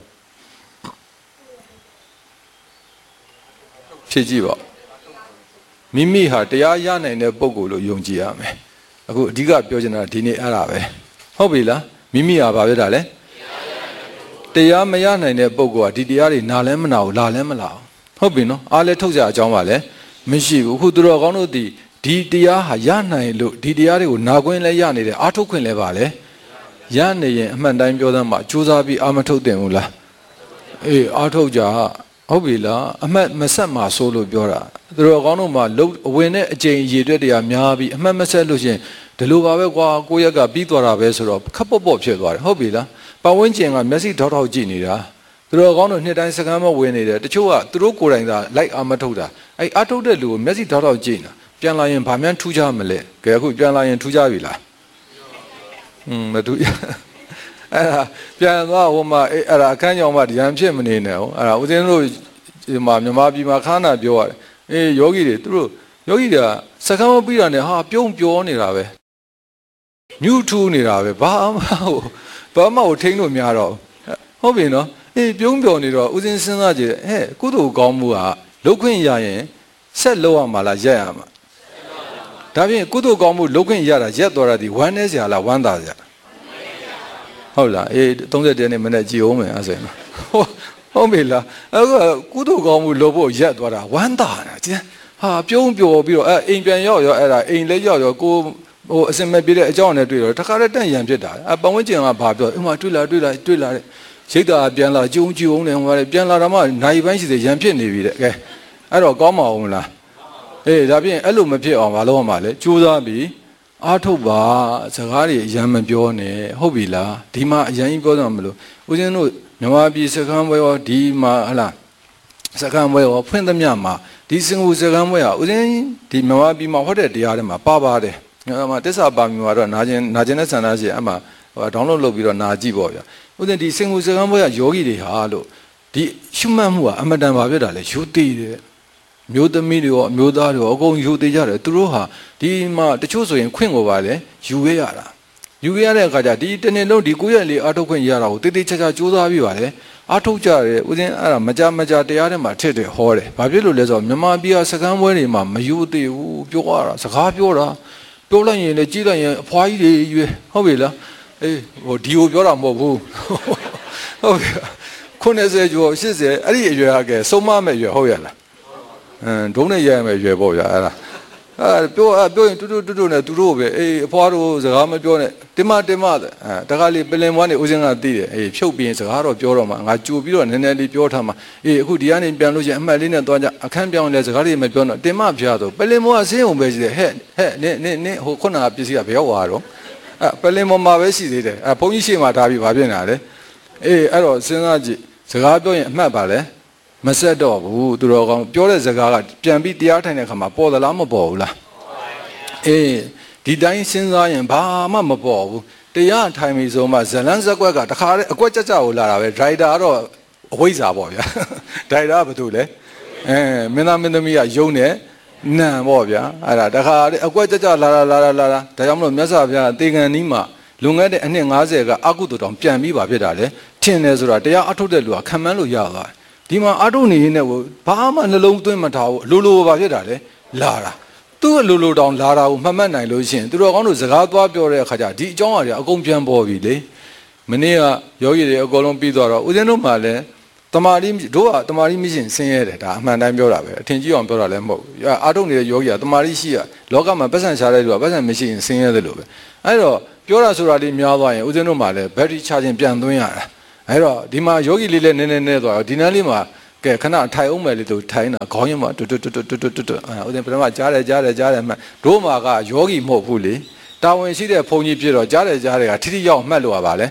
ဖြည့်ကြည့်ပါမိမိဟာတရားရနိုင်တဲ့ပုဂ္ဂိုလ်လို့ယုံကြည်ရမယ်အခုအဓိကပြောချင်တာဒီနေ့အဲ့ဒါပဲဟုတ်ပြီလားမိမိဟာဘာဖြစ်တာလဲတရားမရနိုင်တဲ့ပုဂ္ဂိုလ်ကဒီတရားတွေနားလဲမနာဘူးလာလဲမလာဘူးဟုတ်ပြီနော်အားလဲထုတ်ကြအကြောင်းပါလဲမရှိဘူးအခုသူတော်ကောင်းတို့ဒီဒီတရားဟာရနိုင်လို့ဒီတရားတွေကိုနာခွင့်လဲရနေတယ်အာထုတ်ခွင့်လဲပါလေရနေရင်အမှန်တိုင်းပြောသမ်းမှာကြိုးစားပြီးအာမထုတ်တင်ဘူးလားအေးအာထုတ်ကြဟုတ်ပြီလားအမှတ်မဆက်မှာဆိုလို့ပြောတာသူတော်ကောင်းတို့မှာလုံအဝင်တဲ့အကျင့်ရည်တွက်တရားများပြီးအမှတ်မဆက်လို့ရှင်ဒီလိုပါပဲကွာကိုရက်ကပြီးသွားတာပဲဆိုတော့ခပ်ပေါ့ပေါ့ဖြစ်သွားတယ်ဟုတ်ပြီလားပတ်ဝန်းကျင်ကမျက်စိထောက်ထောက်ကြည့်နေတာသူတော်ကောင်းတို့နှစ်တိုင်းစကမ်းမဝင်နေတယ်တချို့ကသူတို့ကိုယ်တိုင်သာလိုက်အာမထုတ်တာအဲ့အာထုတ်တဲ့လူကိုမျက်စိထောက်ထောက်ကြည့်နေတာပြန်လာရင်ဗာမှန်းထူးကြမလဲကဲအခုပြန်လာရင်ထူးကြပြီလားဟွန်းမထူးအဲ့ဒါပြန်သွားဟိုမှာအဲ့အဲ့ဒါအခန်းကြောင်မှရံဖြစ်မနေနဲ့ဟုတ်အဲ့ဒါဦးဇင်းတို့ဒီမှာမြန်မာပြည်မှာခါနာပြောရတယ်အေးယောဂီတွေသူတို့ယောဂီတွေကစကမ်းမပြီးတာနဲ့ဟာပြုံးပြောနေတာပဲညှူထူးနေတာပဲဘာမှဟိုဘာမှဟိုထိန်းလို့မရတော့ဟုတ်ပြီနော်အေးပြုံးပြောနေတော့ဦးဇင်းစဉ်းစားကြည့်ဟဲ့ကုသိုလ်ကောင်းမှုကလုတ်ခွင့်ရရင်ဆက်လောက်ရမှာလားရက်ရမှာဒါဖြင့်ကုသိုလ်ကောင်းမှုလုပ်ခွင့်ရတာရက်တော်တာဒီဝမ်းနေစရာလားဝမ်းသာစရာဟုတ်လားအေးသုံးဆယ်တည်းနဲ့မနေ့ကြည်အောင်မယ်အဲ့ဆိုရင်ဟုတ်ဟုတ်ပြီလားအခုကုသိုလ်ကောင်းမှုလုပ်ဖို့ရက်သွားတာဝမ်းသာတာကျင်းဟာပြုံးပျော်ပြီးတော့အဲအိမ်ပြန်ရောက်ရောအဲ့ဒါအိမ်လည်းရောက်ရောကိုဟိုအစင်မဲ့ပြတဲ့အကြောင်းနဲ့တွေ့တော့တခါတည်းတန့်ရံဖြစ်တာအပဝန်းကျင်ကဘာပြောဥမာတွေ့လာတွေ့လာတွေ့လာတဲ့ရိတ်တာပြန်လာကြုံကြည့်အောင်လည်းဟိုပြန်လာတော့မှနိုင်ပိုင်းရှိသေးရံဖြစ်နေပြီတဲ့ကဲအဲ့တော့ကောင်းမအောင်လားအေးဒါဖြင့်အဲ့လိုမဖြစ်အောင်မလုပ်ရမှာလေကြိုးစားပြီးအားထုတ်ပါစကားတွေအရန်မပြောနဲ့ဟုတ်ပြီလားဒီမှာအရန်ကြီးပြောတော့မလို့ဦးဇင်းတို့မြန်မာပြည်စကမ်းပွဲရောဒီမှာဟလာစကမ်းပွဲရောဖွင့်သမျှမှာဒီစင်ကူစကမ်းပွဲဟာဦးဇင်းဒီမြန်မာပြည်မှာဟောတဲ့တရားတွေမှာပါပါတယ်အဲ့မှာတစ္ဆာပါမီမှာတော့နာကျင်နာကျင်တဲ့ဆန္ဒရှိအဲ့မှာဟိုဒေါင်းလုဒ်လုပ်ပြီးတော့နာကြည့်ပေါ့ဗျာဦးဇင်းဒီစင်ကူစကမ်းပွဲကယောဂီတွေဟာလို့ဒီရှုမှတ်မှုကအမတန်ပါဖြစ်တာလေယူတည်တယ်မျိုးသမီးတွေရောအမျိုးသားတွေရောအကုန်ယူသေးကြတယ်သူတို့ဟာဒီမှာတချို့ဆိုရင်ခွင့်ကိုပါလေယူခဲ့ရတာယူခဲ့ရတဲ့အခါကျဒီတနေ့လုံးဒီကိုယ့်ရဲ့လေအာထုတ်ခွင့်ရတာကိုတေးသေးချာချာကြိုးစားပြီးပါလေအာထုတ်ကြတယ်ဦးဇင်းအဲ့ဒါမကြမကြတရားထဲမှာထစ်တယ်ဟောတယ်ဘာဖြစ်လို့လဲဆိုတော့မြန်မာပြည်ကစကမ်းပွဲတွေမှာမယူသေးဘူးပြောရတာစကားပြောတာပြောလိုက်ရင်လည်းကြည့်လိုက်ရင်အဖွားကြီးတွေရွယ်ဟုတ်ပြီလားအေးဟိုဒီကိုပြောတာမဟုတ်ဘူးဟုတ်ပြီခုနှစ်ဆယ်ကျော်ရှစ်ဆယ်အဲ့ဒီအရွယ်ကဲစုံမမဲ့ရွယ်ဟုတ်ရလားအင်းဒုံးနဲ့ရရမယ်ရွယ်ပေါ့ဗျာအဲ့ဒါအဲပြောပြောရင်တူတူတူတူနဲ့သူတို့ပဲအေးအဖွားတို့စကားမပြောနဲ့တင်မတင်မတဲ့အဲတခါလေးပလင်မွားနေဦးစင်းကသိတယ်အေးဖြုတ်ပြီးရင်စကားတော့ပြောတော့မှငါကြိုပြီးတော့နည်းနည်းလေးပြောထားမှအေးအခုဒီကနေပြန်လို့ရှိရင်အမှတ်လေးနဲ့သွားကြအခန်းပြောင်းလဲစကားလေးမပြောတော့တင်မဖျားတော့ပလင်မွားဆင်းအောင်ပဲရှိတယ်ဟဲ့ဟဲ့နင်းနင်းနင်းဟိုခုနကပစ္စည်းကဘယ်ရောက်သွားတော့အဲပလင်မွားမှာပဲရှိသေးတယ်အဲဘုန်းကြီးရှေ့မှာထားပြီးဗာပြင်တာလေအေးအဲ့တော့စဉ်းစားကြည့်စကားပြောရင်အမှတ်ပါလေမဆက်တော့ဘူးသူတော်ကောင်းပြောတဲ့စကားကပြန်ပြီးတရားထိုင်တဲ့အခါမှာပေါ်သလားမပေါ်ဘူးလားအေးဒီတိုင်းစဉ်းစားရင်ဘာမှမပေါ်ဘူးတရားထိုင်ပြီဆိုမှဇလန်းဇက်ကွက်ကတခါတည်းအကွက်ကြကြကိုလာတာပဲဒရိုက်တာကတော့အဝိဇ္ဇာပေါ့ဗျာဒရိုက်တာကဘာလို့လဲအဲမင်းသားမင်းသမီးကယုံတယ်နံပေါ့ဗျာအဲ့ဒါတခါတည်းအကွက်ကြကြလာလာလာလာလာဒါကြောင့်မလို့မြတ်စွာဘုရားတေကန်နီးမှာလွန်ခဲ့တဲ့အနှစ်၅၀ကအကုသိုလ်တောင်ပြန်ပြီးပါဖြစ်တာလေထင်တယ်ဆိုတာတရားအထုတ်တဲ့လူကခံမှန်းလို့ရသွားတယ်ဒီမှာအထုတ်နေရင်လည်းဘာမှနှလုံးသွင်းမထားဘူးအလိုလိုပါဖြစ်တာလေလာတာသူ့အလိုလိုတောင်လာတာကိုမှတ်မှတ်နိုင်လို့ရှိရင်သူတော်ကောင်းတို့စကားသွားပြောတဲ့အခါကျဒီအကြောင်းအရာအကုန်ပြန်ပေါ်ပြီလေမနေ့ကယောဂီတွေအကုန်လုံးပြီးသွားတော့ဦးဇင်းတို့မှလည်းတမာရီတို့ကတမာရီမရှိရင်ဆင်းရဲတယ်ဒါအမှန်တိုင်းပြောတာပဲအထင်ကြီးအောင်ပြောတာလည်းမဟုတ်ဘူးအာထုတ်နေတဲ့ယောဂီကတမာရီရှိရလောကမှာပတ်စံရှာတဲ့လူကပတ်စံမရှိရင်ဆင်းရဲတယ်လို့ပဲအဲ့တော့ပြောတာဆိုတာလေးများသွားရင်ဦးဇင်းတို့မှလည်းဘက်ထရီချခြင်းပြန်သွင်းရတာအဲ့တော့ဒီမှာယောဂီလေးလည်းနည်းနည်းနည်းသွားတော့ဒီနန်းလေးမှာကဲခဏထိုင်အောင်မယ်လေသူထိုင်တာခေါင်းရမှာတွတ်တွတ်တွတ်တွတ်တွတ်တွတ်အဲဦးဇင်းပထမကြားတယ်ကြားတယ်ကြားတယ်မှတို့မှာကယောဂီမဟုတ်ဘူးလေတာဝန်ရှိတဲ့ဘုန်းကြီးဖြစ်တော့ကြားတယ်ကြားတယ်ကထိထိရောက်မှတ်လို့ရပါလေ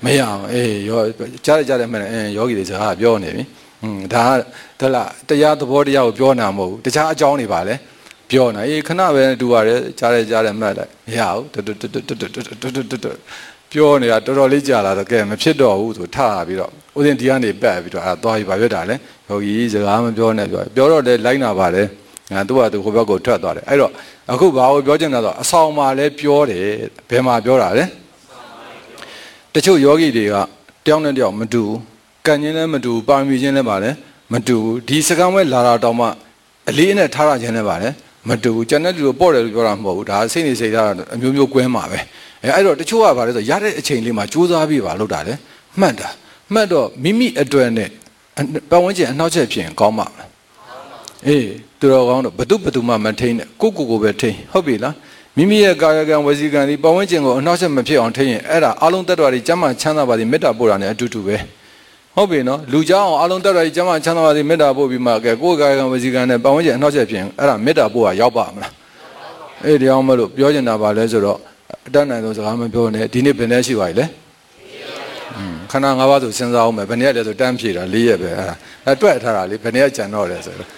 မရအောင်အေးရောကြားရကြားတယ်မှန်တယ်အင်းယောဂီတွေစကားပြောနေပြီอืมဒါကဒါလားတရားသဘောတရားကိုပြောနာမဟုတ်ဘူးတခြားအကြောင်းတွေပါလေပြောနေအေးခဏပဲတူပါတယ်ကြားရကြားတယ်မှတ်လိုက်မရဘူးတွတ်တွတ်တွတ်တွတ်တွတ်တွတ်တွတ်ပြောနေတာတော်တော်လေးကြာလာတော့ကဲမဖြစ်တော့ဘူးဆိုထားပြီးတော့ဦးဇင်းဒီကနေပတ်ပြီးတော့အဲသွားပြီးပါပြတ်တာလေယောဂီစကားမပြောနဲ့ပြောပြောတော့လေလိုက်နာပါလေငါသူ့ဟာသူဟိုဘက်ကိုထွက်သွားတယ်အဲ့တော့အခုဘာကိုပြောချင်တာဆိုအဆောင်မှာလဲပြောတယ်ဘယ်မှာပြောတာလဲတချို့ယောဂီတွေကတယောက်နဲ့တယောက်မတူဘူးကံချင်းလည်းမတူဘူးပါရမီချင်းလည်းပါလေမတူဘူးဒီစကံဝဲလာတာတောင်မှအလေးနဲ့ထားရခြင်းလည်းပါလေမတူဘူးကျန်တဲ့လူတို့ပေါ့တယ်လို့ပြောတာမဟုတ်ဘူးဒါစိတ်နေစိတ်ထားအမျိုးမျိုးကွဲမှာပဲအဲအဲ့တော့တချို့ကဘာလဲဆိုရတဲ့အချိန်လေးမှာကြိုးစားပြီးပါလုပ်တာလေမှတ်တာမှတ်တော့မိမိအတွက်နဲ့ပတ်ဝန်းကျင်အနှောက်အယှက်ဖြစ်ရင်ကောင်းမှာမလားအေးသူတော်ကောင်းတော့ဘသူဘသူမှမထိန်နဲ့ကိုကိုကိုပဲထိန်ဟုတ်ပြီလားမိမိရဲ့ကာယကံဝစီကံဒီပတ်ဝန်းကျင်ကိုအနှောက်အယှက်မဖြစ်အောင်ထိန်ရင်အဲ့ဒါအလုံးတက်တော်တွေကျမ်းမာချမ်းသာပါသည်မေတ္တာပို့တာနဲ့အတူတူပဲဟုတ်ပြီနော်လူကြောင်းအောင်အလုံးတက်တော်တွေကျမ်းမာချမ်းသာပါသည်မေတ္တာပို့ပြီးမှကဲကိုယ်ကာယကံဝစီကံနဲ့ပတ်ဝန်းကျင်အနှောက်အယှက်ဖြစ်ရင်အဲ့ဒါမေတ္တာပို့တာရောက်ပါမလားအေးတရားမလို့ပြောချင်တာပါလဲဆိုတော့အတတ်နိုင်ဆုံးစကားမပြောနဲ့ဒီနေ့ဘယ်နဲ့ရှိပါ යි လဲခဏငါးပါးဆိုစဉ်းစားအောင်မယ်ဘယ်နေ့လဲဆိုတန်းဖြေတာ၄ရက်ပဲအဲ့ဒါအဲ့တွက်ထားတာလေဘယ်နေ့ကြံတော့လဲဆိုတော့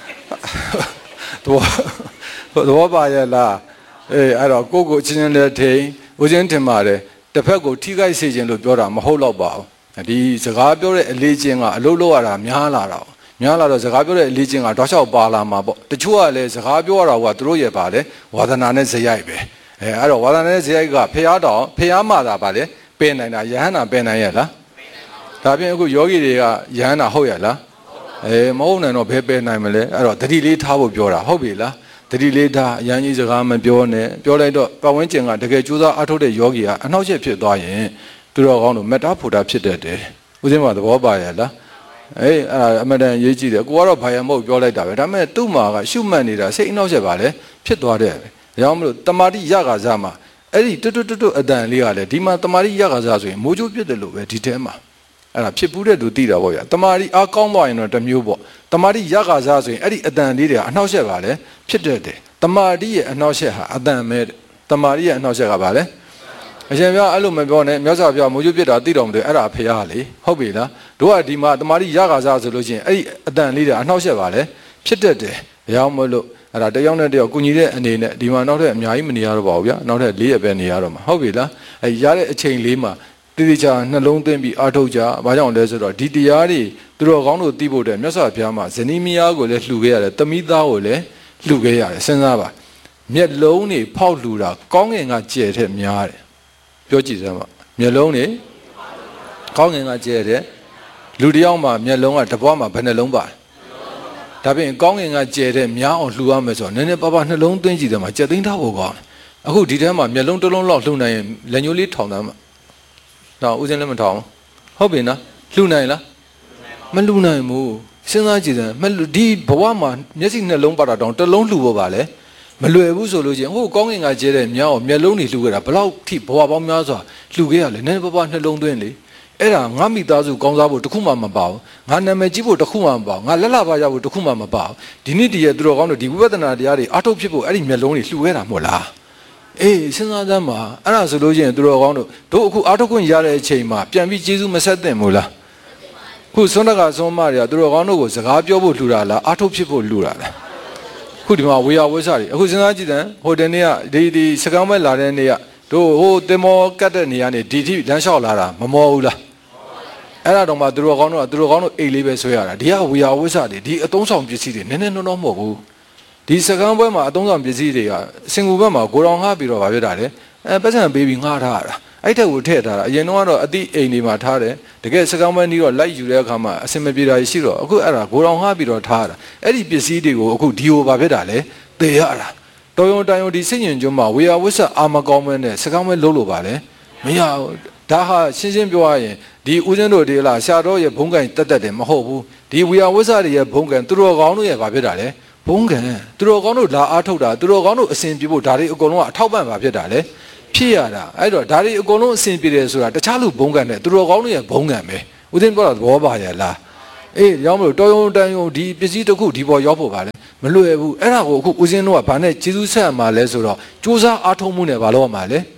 တော့တော့ပါရဲ့လားအေးအဲ့တော့ကိုကိုချင်းချင်းလည်းထိန်ဦးချင်းတင်ပါတယ်တစ်ဖက်ကိုထိခိုက်စေခြင်းလို့ပြောတာမဟုတ်တော့ပါဘူးဒီစကားပြောတဲ့အလေးချင်းကအလုပ်လုပ်ရတာများလာတာများလာတော့စကားပြောတဲ့အလေးချင်းကတောက်လျှောက်ပါလာမှာပေါ့တချို့ကလည်းစကားပြောရတာကသူတို့ရဲ့ပါလေဝါသနာနဲ့ဇယိုက်ပဲအဲအဲ့တော့ဝါသနာနဲ့ဇယိုက်ကဖျားတော်ဖျားမှတာပါလေပင်နိုင်တာယဟန္တာပင်နိုင်ရဲ့လားဒါပြင်အခုယောဂီတွေကယဟန္တာဟုတ်ရဲ့လားအေးမဟုတ်နိုင်တော့ဘယ်ပယ်နိုင်မလဲအဲ့တော့တတိလေးထားဖို့ပြောတာဟုတ်ပြီလားတတိလေးထားအရန်ကြီးစကားမပြောနဲ့ပြောလိုက်တော့ပတ်ဝန်းကျင်ကတကယ်ကြိုးစားအားထုတ်တဲ့ယောဂီကအနှောက်အယှက်ဖြစ်သွားရင်သူတော်ကောင်းတို့မေတ္တာဖို့တာဖြစ်တတ်တယ်ဦးဇင်းမသဘောပါရဲ့လားအေးအဲ့ဒါအမှန်တန်ရေးကြည့်တယ်ကိုကတော့ဘာရမဟုတ်ပြောလိုက်တာပဲဒါပေမဲ့သူ့မှာကရှုမှတ်နေတာစိတ်အနှောက်အယှက်ပါလေဖြစ်သွားတယ်ဒါကြောင့်မလို့တမာတိရခါစားမှာအဲ့ဒီတွတ်တွတ်တွတ်အတန်လေးကလည်းဒီမှာတမာတိရခါစားဆိုရင်မိုးချိုးပြစ်တယ်လို့ပဲဒီထဲမှာအဲ့ဒါဖြစ်ဘူးတဲ့သူသိတာပေါ့ဗျာတမာတိအားကောင်းသွားရင်တော့တစ်မျိုးပေါ့တမာတိရခါစားဆိုရင်အဲ့ဒီအတန်လေးတွေကအနှောက်အယှက်ပါလေဖြစ်တတ်တယ်တမာတိရဲ့အနှောက်အယှက်ဟာအတန်မဲ့တမာတိရဲ့အနှောက်အယှက်ကပါလေအရှင်ပြအဲ့လိုမပြောနဲ့မြတ်စွာဘုရားမိုးချိုးပြစ်တာသိတော်မလို့အဲ့ဒါဖရားလေဟုတ်ပြီလားတို့ကဒီမှာတမာတိရခါစားဆိုလို့ရှိရင်အဲ့ဒီအတန်လေးတွေအနှောက်အယှက်ပါလေဖြစ်တတ်တယ်ဒါကြောင့်မလို့အဲ့ဒါတယောက်နဲ့တယောက်ကုညီတဲ့အနေနဲ့ဒီမှာနောက်ထပ်အများကြီးမနေရတော့ပါဘူးဗျာနောက်ထပ်၄ရက်ပဲနေရတော့မှာဟုတ်ပြီလားအဲရတဲ့အချိန်လေးမှာတိတိကျနှလုံးသွင်းပြီးအားထုတ်ကြဘာကြောင့်လဲဆိုတော့ဒီတရားတွေသူတော်ကောင်းတို့သိဖို့တဲ့မြတ်စွာဘုရားမှာဇနီးမယားကိုလည်းလှူခဲ့ရတယ်တမိသားကိုလည်းလှူခဲ့ရတယ်စဉ်းစားပါမျက်လုံးတွေဖောက်လှူတာကောင်းငင်ကကျဲတဲ့များတယ်ပြောကြည့်စမ်းပါမျက်လုံးတွေကောင်းငင်ကကျဲတဲ့လူတယောက်မှာမျက်လုံးကတစ်ပွားမှာဘယ်နှလုံးပါဒါပြင်ကောင်းငင်ကကျဲတဲ့များအောင်လှူရမယ်ဆိုတော့နည်းနည်းပါးပါးနှလုံးသွင်းကြည့်တယ်မှာကြက်သိန်းထားဖို့ကောင်းအခုဒီထဲမှာမျက်လုံးတစ်လုံးလောက်လှူနိုင်ရင်လက်ညှိုးလေးထောင်သားမှာတော့ဦးစင်းလည်းမထောင်ဟုတ်ပြီနော်လှူနိုင်လားမလှူနိုင်ဘူးစဉ်းစားကြည့်တယ်မဒီဘဝမှာမျက်စိနှလုံးပါတာတောင်တစ်လုံးလှူဖို့ပါလေမလွယ်ဘူးဆိုလို့ချင်းဟိုကောင်းငင်ကကျဲတဲ့များအောင်မျက်လုံးတွေလှူခဲ့တာဘလောက်ထိဘဝပေါင်းများစွာလှူခဲ့ရလဲနည်းနည်းပါးပါးနှလုံးသွင်းလေအဲ့ဒါငါမိသားစုကောင်းစားဖို့တခုမှမပါဘူးငါနာမည်ကြီးဖို့တခုမှမပါဘူးငါလက်လာပါရဖို့တခုမှမပါဘူးဒီနေ့တည်းရဲ့သူတော်ကောင်းတို့ဒီဝိပဿနာတရားတွေအားထုတ်ဖြစ်ဖို့အဲ့ဒီမျက်လုံးတွေလှူခဲ့တာမဟုတ်လားအေးစဉ်းစားသမ်းပါအဲ့ဒါဆိုလို့ချင်းသူတော်ကောင်းတို့တို့အခုအားထုတ်ခွင့်ရတဲ့အချိန်မှာပြန်ပြီးကျေးဇူးမဆက်သင့်ဘူးလားခုစွန်းတကစွန်းမတွေကသူတော်ကောင်းတို့ကိုစကားပြောဖို့လှူတာလားအားထုတ်ဖြစ်ဖို့လှူတာလားခုဒီမှာဝေယဝိဆတွေအခုစဉ်းစားကြည့်တယ်ဟိုတနေ့ကဒီဒီစကံမဲ့လာတဲ့နေ့ကတို့ဟိုတင်မောကတ်တဲ့နေရာနေဒီထိလမ်းလျှောက်လာတာမမောဘူးလားအဲ့ဒါတော့မှသူတော်ကောင်းတို့ကသူတော်ကောင်းတို့အိတ်လေးပဲဆွဲရတာဒီကဝေယဝိဆတွေဒီအသုံးဆောင်ပစ္စည်းတွေနည်းနည်းနှောနှောမဟုတ်ဘူးဒီစကံပွဲမှာအသုံးဆောင်ပစ္စည်းတွေကစင်ကူဘက်မှာကိုတော်ငှားပြီးတော့ဗာပြတာလေအဲပတ်စံပေးပြီးငှားထားရတာအဲ့ထက်ကိုထည့်ထားတာအရင်တော့ကတော့အတိအိမ်တွေမှာထားတယ်တကယ်စကံပွဲနီးတော့လိုက်ယူတဲ့အခါမှာအစင်မပြေတာရှိတော့အခုအဲ့ဒါကိုတော်ငှားပြီးတော့ထားရတာအဲ့ဒီပစ္စည်းတွေကိုအခုဒီဟိုဗာပြတာလေသေရတာတော်ရုံတိုင်ရုံဒီစိတ်ညင်ကျွန်းမှာဝေယဝိဆအာမကောင်းမဲနဲ့စကံပွဲလုံးလို့ပါလေမရဘူးဒါဟာရှင်းရှင်းပြောရရင်ဒီဦးဇင်းတို့ဒီလားဆရာတော်ရဲ့ဘုံကံတက်တက်တယ်မဟုတ်ဘူးဒီဝေယဝိဆတွေရဲ့ဘုံကံသူတော်ကောင်းတို့ရဲ့ဗာပြတာလေဘုံကံသူတော်ကောင်းတို့လာအားထုတ်တာသူတော်ကောင်းတို့အစဉ်ပြေဖို့ဒါတွေအကုန်လုံးကအထောက်ပံ့ပါဖြစ်တာလေဖြစ်ရတာအဲ့တော့ဒါတွေအကုန်လုံးအစဉ်ပြေတယ်ဆိုတာတခြားလူဘုံကံနဲ့သူတော်ကောင်းတို့ရဲ့ဘုံကံပဲဦးဇင်းပြောတာသဘောပါရဲ့လားအေးရောက်မလို့တော်ရုံတန်ရုံဒီပစ္စည်းတစ်ခုဒီပေါ်ရောက်ဖို့ပါလေမလွယ်ဘူးအဲ့ဒါကိုအခုဦးဇင်းတို့ကဘာနဲ့ကျေးဇူးဆက်မှာလဲဆိုတော့စူးစမ်းအားထုတ်မှုနဲ့ဘာလို့ရမှာလဲ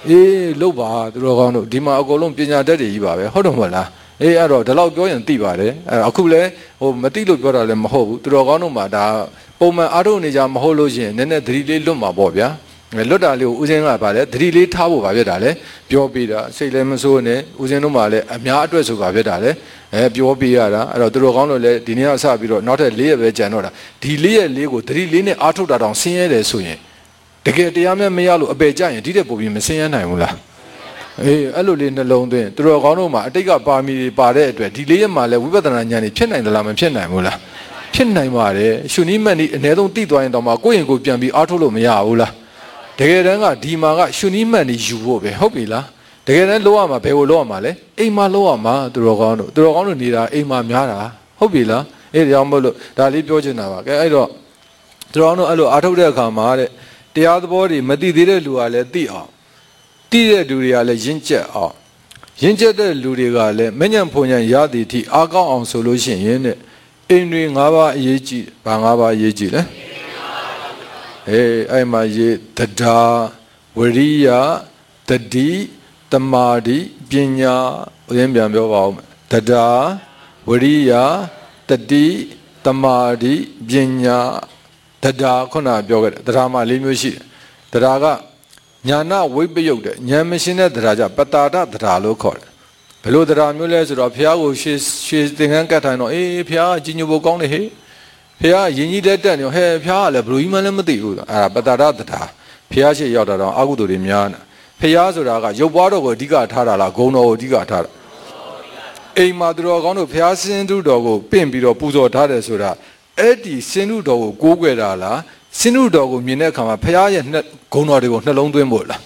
အေးလုတ်ပါသူတော်ကောင်းတို့ဒီမှာအကုန်လုံးပညာတတ်တွေကြီးပါပဲဟုတ်တယ်မဟုတ်လားအေးအဲ့တော့ဒီလောက်ပြောရင်သိပါတယ်အဲ့အခုလဲဟိုမသိလို့ပြောတာလည်းမဟုတ်ဘူးသူတော်ကောင်းတို့မှာဒါပုံမှန်အားထုတ်နေကြမဟုတ်လို့ရှိရင်နည်းနည်းသတိလေးလွတ်မှာပေါ့ဗျာလွတ်တာလေးကိုဦးစင်းကပါလေသတိလေးထားဖို့ပါဖြစ်တာလေပြောပြတာစိတ်လည်းမစိုးနဲ့ဦးစင်းတို့မှလည်းအများအတွက်ဆိုတာဖြစ်တာလေအဲပြောပြရတာအဲ့တော့သူတော်ကောင်းတို့လည်းဒီနေ့ကစပြီးတော့နောက်ထပ်၄ရက်ပဲကြံတော့တာဒီ၄ရက်လေးကိုသတိလေးနဲ့အားထုတ်တာတောင်ဆင်းရဲတယ်ဆိုရင်တကယ်တရားမဲ့မရလို့အပေကြရင်ဒီတဲ့ပုံပြီးမဆင်းရဲနိုင်ဘူးလားအေးအဲ့လိုလေးနှလုံးသွင်းသူတော်ကောင်းတို့မှာအတိတ်ကပါမီတွေပါတဲ့အတွက်ဒီလေးရက်မှာလည်းဝိပဿနာဉာဏ်တွေဖြစ်နိုင်သလားမဖြစ်နိုင်ဘူးလားဖြစ်နိုင်ပါတယ်ရှုနည်းမှတ်နည်းအ ਨੇ ဆုံးသိသွားရင်တော့မှကိုယ့်ရင်ကိုယ်ပြန်ပြီးအားထုတ်လို့မရဘူးလားတကယ်တမ်းကဒီမှာကရှုနည်းမှတ်နည်းယူဖို့ပဲဟုတ်ပြီလားတကယ်တမ်းလောက်ရမှာဘယ်ကိုလောက်ရမှာလဲအိမ်မှာလောက်ရမှာသူတော်ကောင်းတို့သူတော်ကောင်းတို့နေတာအိမ်မှာများတာဟုတ်ပြီလားအဲ့ဒါကြောင့်မို့လို့ဒါလေးပြောချင်တာပါကဲအဲ့တော့သူတော်ကောင်းတို့အဲ့လိုအားထုတ်တဲ့အခါမှာတဲ့တရားသဘောတွေမသိသေးတဲ့လူကလည်းသိအောင်သိတဲ့လူတွေကလည်းရင့်ကျက်အောင်ရင့်ကျက်တဲ့လူတွေကလည်းမဉ္ဇဉ်ဖွဉ္ဇဉ်ရသည်အထိအားကောင်းအောင်ဆိုလို့ရှိရင်တဲ့အိမ်တွေ၅ပါးအရေးကြီးဘာ၅ပါးအရေးကြီးလဲအေးအဲ့မှာရေးတရားဝရိယတတိတမာတိပညာဦးရင်းပြန်ပြောပါဦးတရားဝရိယတတိတမာတိပညာတရားခုနပြောခဲ့တယ်တရားမှာ၄မျိုးရှိတယ်တရားကညာနာဝိပယုတ်တဲ့ဉာဏ်မရှင်းတဲ့တရားကြပတာဒတရားလို့ခေါ်တယ်ဘယ်လိုတရားမျိုးလဲဆိုတော့ဘုရားကိုရှေးရှေးသင်္ကန်းကတ်ထိုင်တော့အေးဘုရားအကြီးညိုဖို့ကောင်းတယ်ဟေ့ဘုရားယဉ်ကြီးတဲ့တက်နေဟဲ့ဘုရားကလည်းဘယ်လိုကြီးမှလည်းမသိဘူးအဲ့ဒါပတာဒတရားဘုရားရှိရောက်တာတော့အကုသိုလ်တွေများနေဘုရားဆိုတာကရုပ်ပွားတော်ကိုအဓိကထားတာလားဂုဏ်တော်ကိုအဓိကထားတာအိမ်မှာသူတော်ကောင်းတို့ဘုရားစင်တုတော်ကိုပင့်ပြီးတော့ပူဇော်ထားတယ်ဆိုတာအဲ့ဒီစင်တုတော်ကိုကိုးကွယ်တာလားစင်တုတော်ကိုမြင်တဲ့အခါမှာဘုရားရဲ့ဂုဏ်တော်တွေကိုနှလုံးသွင်းဖို့လား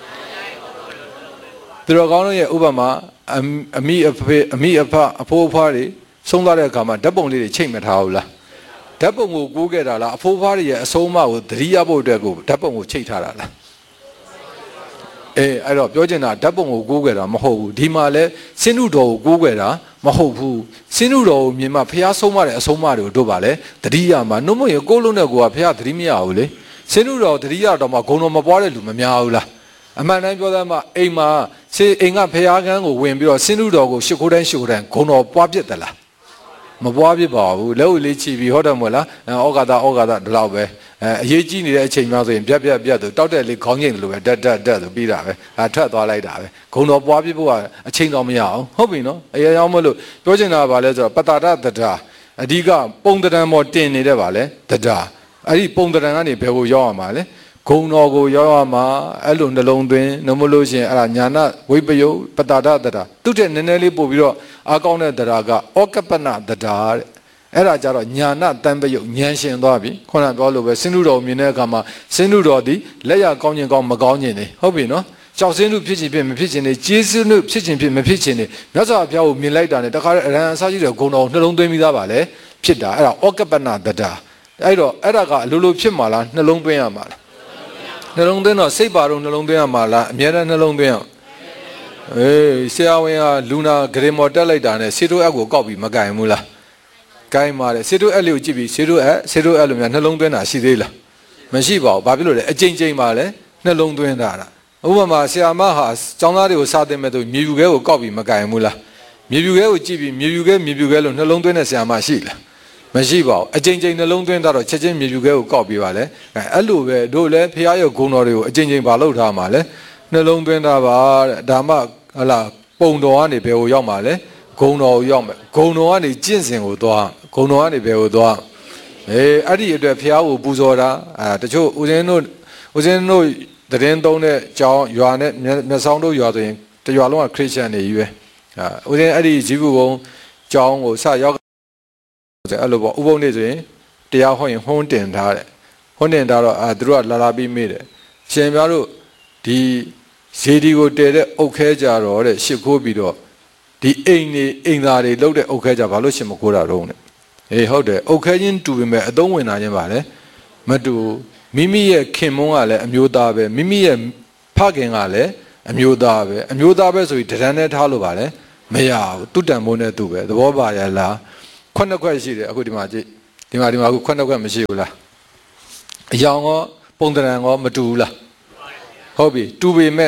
သူတော်ကောင်းတို့ရဲ့ဥပမာအမိအဖေအမိအဖအဖိုးအဖွားတွေဆုံးသွားတဲ့အခါမှာဓာတ်ပုံလေးတွေချိန်မထားဘူးလားဓာတ်ပုံကိုကိုးခဲ့တာလားအဖိုးအဖွားတွေရဲ့အဆုံးအမကိုသတိရဖို့အတွက်ကိုဓာတ်ပုံကိုချိန်ထားတာလားအေးအဲ့တော့ပြောချင်တာဓာတ်ပုံကိုကိုးခဲ့တာမဟုတ်ဘူးဒီမှာလဲစင်တုတော်ကိုကိုးခဲ့တာမဟုတ်ဘူးစင်တုတော်ကိုမြင်မှဖះဆုံးမတဲ့အဆုံးအမတွေကိုတို့ပါလဲသတိရမှာနှုတ်မရကိုးလုံးတဲ့ကိုကဖះသတိမရဘူးလေစင်တုတော်သတိရတော့မှဂုံတော်မပွားတဲ့လူမများဘူးလားအမှန်တမ်းပြောသားမှအိမ်မှာစေအိမ်ကဖះကန်းကိုဝင်ပြီးတော့စင်တုတော်ကိုရှ िख ိုးတိုင်းရှ िख ိုးတိုင်းဂုံတော်ပွားပြစ်သလားမပွားပြစ်ပါဘူးလက်ဦးလေးချီပြီးဟုတ်တယ်မို့လားဩဃာတဩဃာတဒီလောက်ပဲအဲအရေးကြီးနေတဲ့အချိန်မှဆိုရင်ပြက်ပြက်ပြက်ဆိုတောက်တဲ့လေးခေါင်းငိမ့်တယ်လို့ပဲတက်တက်တက်ဆိုပြီးတာပဲအဲထွက်သွားလိုက်တာပဲဂုံတော်ပွားပြစ်ဖို့ကအချိန်တော်မရအောင်ဟုတ်ပြီနော်အရာကြောင့်မလို့ပြောချင်တာကဘာလဲဆိုတော့ပတာဒတတာအဓိကပုံတံပေါ်တင်နေတဲ့ပါလဲတတာအဲ့ဒီပုံတံကနေဘယ်ကိုရောက်ရမှာလဲဂုံတော်ကိုရောက်ရမှာအဲ့လိုနှလုံးသွင်းနှမလို့ရှိရင်အဲ့ဒါညာနာဝိပယုတ်ပတာဒတတာသူ့တဲ့နည်းနည်းလေးပို့ပြီးတော့အားကောင်းတဲ့တရားကဩကပနတတာတဲ့အဲ့ဒါကြတော့ညာနာတန်ပယုတ်ဉာဏ်ရှင်သွားပြီခုနပြောလို့ပဲစင်တုတော်မြင်တဲ့အခါမှာစင်တုတော်ဒီလက်ရကောင်းခြင်းကောင်းမကောင်းခြင်းနေဟုတ်ပြီနော်ကြောက်စင်းတို့ဖြစ်ခြင်းဖြစ်မဖြစ်ခြင်းနေကျေးဇူးတို့ဖြစ်ခြင်းဖြစ်မဖြစ်ခြင်းနေမြတ်စွာဘုရားကိုမြင်လိုက်တာနဲ့တခါတည်းအရဟံအစရှိတဲ့ဂုဏ်တော်နှလုံးသွင်းပြီးသားပါလေဖြစ်တာအဲ့ဒါဩကပနတတာအဲ့တော့အဲ့ဒါကအလိုလိုဖြစ်မှာလားနှလုံးသွင်းရမှာလားနှလုံးသွင်းတော့စိတ်ပါတော့နှလုံးသွင်းရမှာလားအမြဲတမ်းနှလုံးသွင်းအောင်အေးဆရာဝန်ကလူနာဂရေမော်တက်လိုက်တာနဲ့စေတိုအက်ကိုကောက်ပြီးမကင်ဘူးလားကင်ပါတယ်စေတိုအက်လေးကိုကြည့်ပြီးစေတိုအက်စေတိုအက်လိုများနှလုံးသွင်းတာရှိသေးလားမရှိပါဘူးဘာဖြစ်လို့လဲအကျဉ်းချင်းပါလဲနှလုံးသွင်းတာလားဥပမာဆရာမဟာကျောင်းသားတွေကိုစာသင်မဲ့သူမြေပြူခဲကိုကောက်ပြီးမကင်ဘူးလားမြေပြူခဲကိုကြည့်ပြီးမြေပြူခဲမြေပြူခဲလို့နှလုံးသွင်းတဲ့ဆရာမရှိလားမရှိပါဘူးအကျဉ်းချင်းနှလုံးသွင်းတော့ချက်ချင်းမြေပြူခဲကိုကောက်ပြီးပါလဲအဲအဲ့လိုပဲတို့လည်းဖះရဲ့ဂုဏ်တော်တွေကိုအကျဉ်းချင်းပါလို့ထားမှာလဲနှလုံးသွင်းတာပါတဲ့ဒါမှဟလာပုံတော်ကနေဘယ်ကိုရောက်မှာလဲဂုံတော်ကိုရောက်မယ်ဂုံတော်ကနေကျင့်စဉ်ကိုသွားဂုံတော်ကနေဘယ်ကိုသွားအေးအဲ့ဒီအတွက်ဖះကိုပူဇော်တာအဲတချို့ဦးဇင်းတို့ဦးဇင်းတို့တရင်သုံးတဲ့ကျောင်းရွာနဲ့မျက်စောင်းတို့ရွာဆိုရင်တရွာလုံးကခရစ်ယာန်တွေကြီးပဲအဲဦးဇင်းအဲ့ဒီဇီးဘူးကုန်းကျောင်းကိုစရောက်အဲ့လိုပေါ့ဥပုံနေဆိုရင်တရားဟောရင်ဟွန်းတင်ထားတယ်ဟွန်းတင်ထားတော့အာသူတို့ကလာလာပြီးမေးတယ်ရှင်များတို့ဒီဇေဒီကိုတည်တဲ့အုတ်ခဲကြတော့တဲ့ရှ िख ိုးပြီးတော့ဒီအိမ်နေအိမ်သားတွေလှုပ်တဲ့အုတ်ခဲကြဘာလို့ရှင်မခိုးတာတော့တဲ့အေးဟုတ်တယ်အုတ်ခဲချင်းတူပေမဲ့အသုံးဝင်တာချင်းပါလေမတူမိမိရဲ့ခင်မုန်းကလည်းအမျိုးသားပဲမိမိရဲ့ဖခင်ကလည်းအမျိုးသားပဲအမျိုးသားပဲဆိုပြီးတရန်နဲ့ထားလို့ပါလေမရဘူးသူ့တန်မိုးနဲ့သူ့ပဲသဘောပါရလားခွန်းနှစ်ခွက်ရှိတယ်အခုဒီမှာကြည့်ဒီမှာဒီမှာအခုခွန်းနှစ်ခွက်မရှိဘူးလားအယောင်ရောပုံတရံရောမတူဘူးလားဟုတ်ပြီတူပေမဲ့